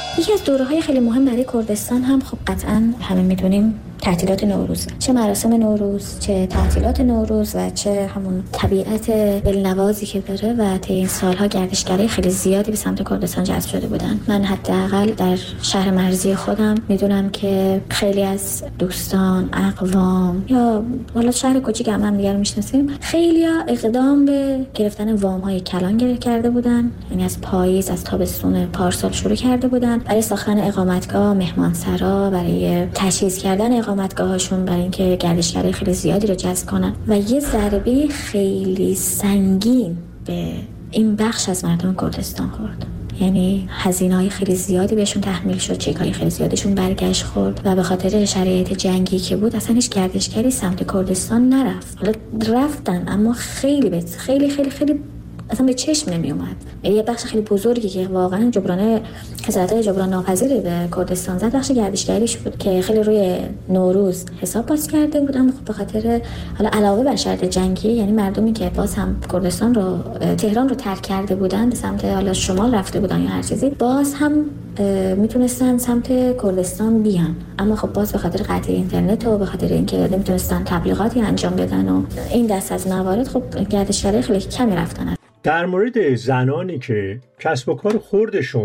یکی از دوره‌های خیلی مهم برای کردستان هم خب قطعاً همه میدونیم تعطیلات نوروز، چه مراسم نوروز، چه تعطیلات نوروز و چه همون طبیعت دلنوازی که داره و طی این سالها گردشگرای خیلی زیادی به سمت کردستان جذب شده بودن. من حداقل در شهر مرزی خودم میدونم که خیلی از دوستان، اقوام یا والا شهر کوچیک هم دیگه رو میشناسیم، خیلیا اقدام به گرفتن وام‌های کلان کرده بودن، یعنی از پاییز، از تابستون پارسال شروع کرده بودن برای ساختن اقامتگاه، مهمانسرا، برای تجهیز کردن اقامتگاهاشون، برای اینکه گردشگرای خیلی زیادی رو جذب کنن و یه ضربه خیلی سنگین به این بخش از مردم کردستان خورد. یعنی هزینه‌های خیلی زیادی بهشون تحمیل شد، چک‌های خیلی زیادشون برگشت خورد و به خاطر شرایط جنگی که بود اصلا هیچ گردشگری سمت کردستان نرفت. حالا رفتن اما خیلی اصلا به چشم نمی اومد. یه بخش خیلی بزرگی که واقعا خسارت‌های جبران ناپذیری به کردستان زد بخش گردشگریش بود که خیلی روی نوروز حساب باز کرده بود، اما خب به خاطر حالا علاوه بر شرایط جنگی، یعنی مردمی که باز هم کردستان رو، تهران رو ترک کرده بودن، به سمت حالا شمال رفته بودن یا هر چیزی، باز هم میتونستن سمت کردستان بیان، اما خب باز به خاطر قطع اینترنت و به خاطر اینکه نمیتونستن تبلیغاتی انجام بدن و این دست از موارد، خب گردشگرای خیلی کمی رفتن. در مورد زنانی که کسب و کار خردشون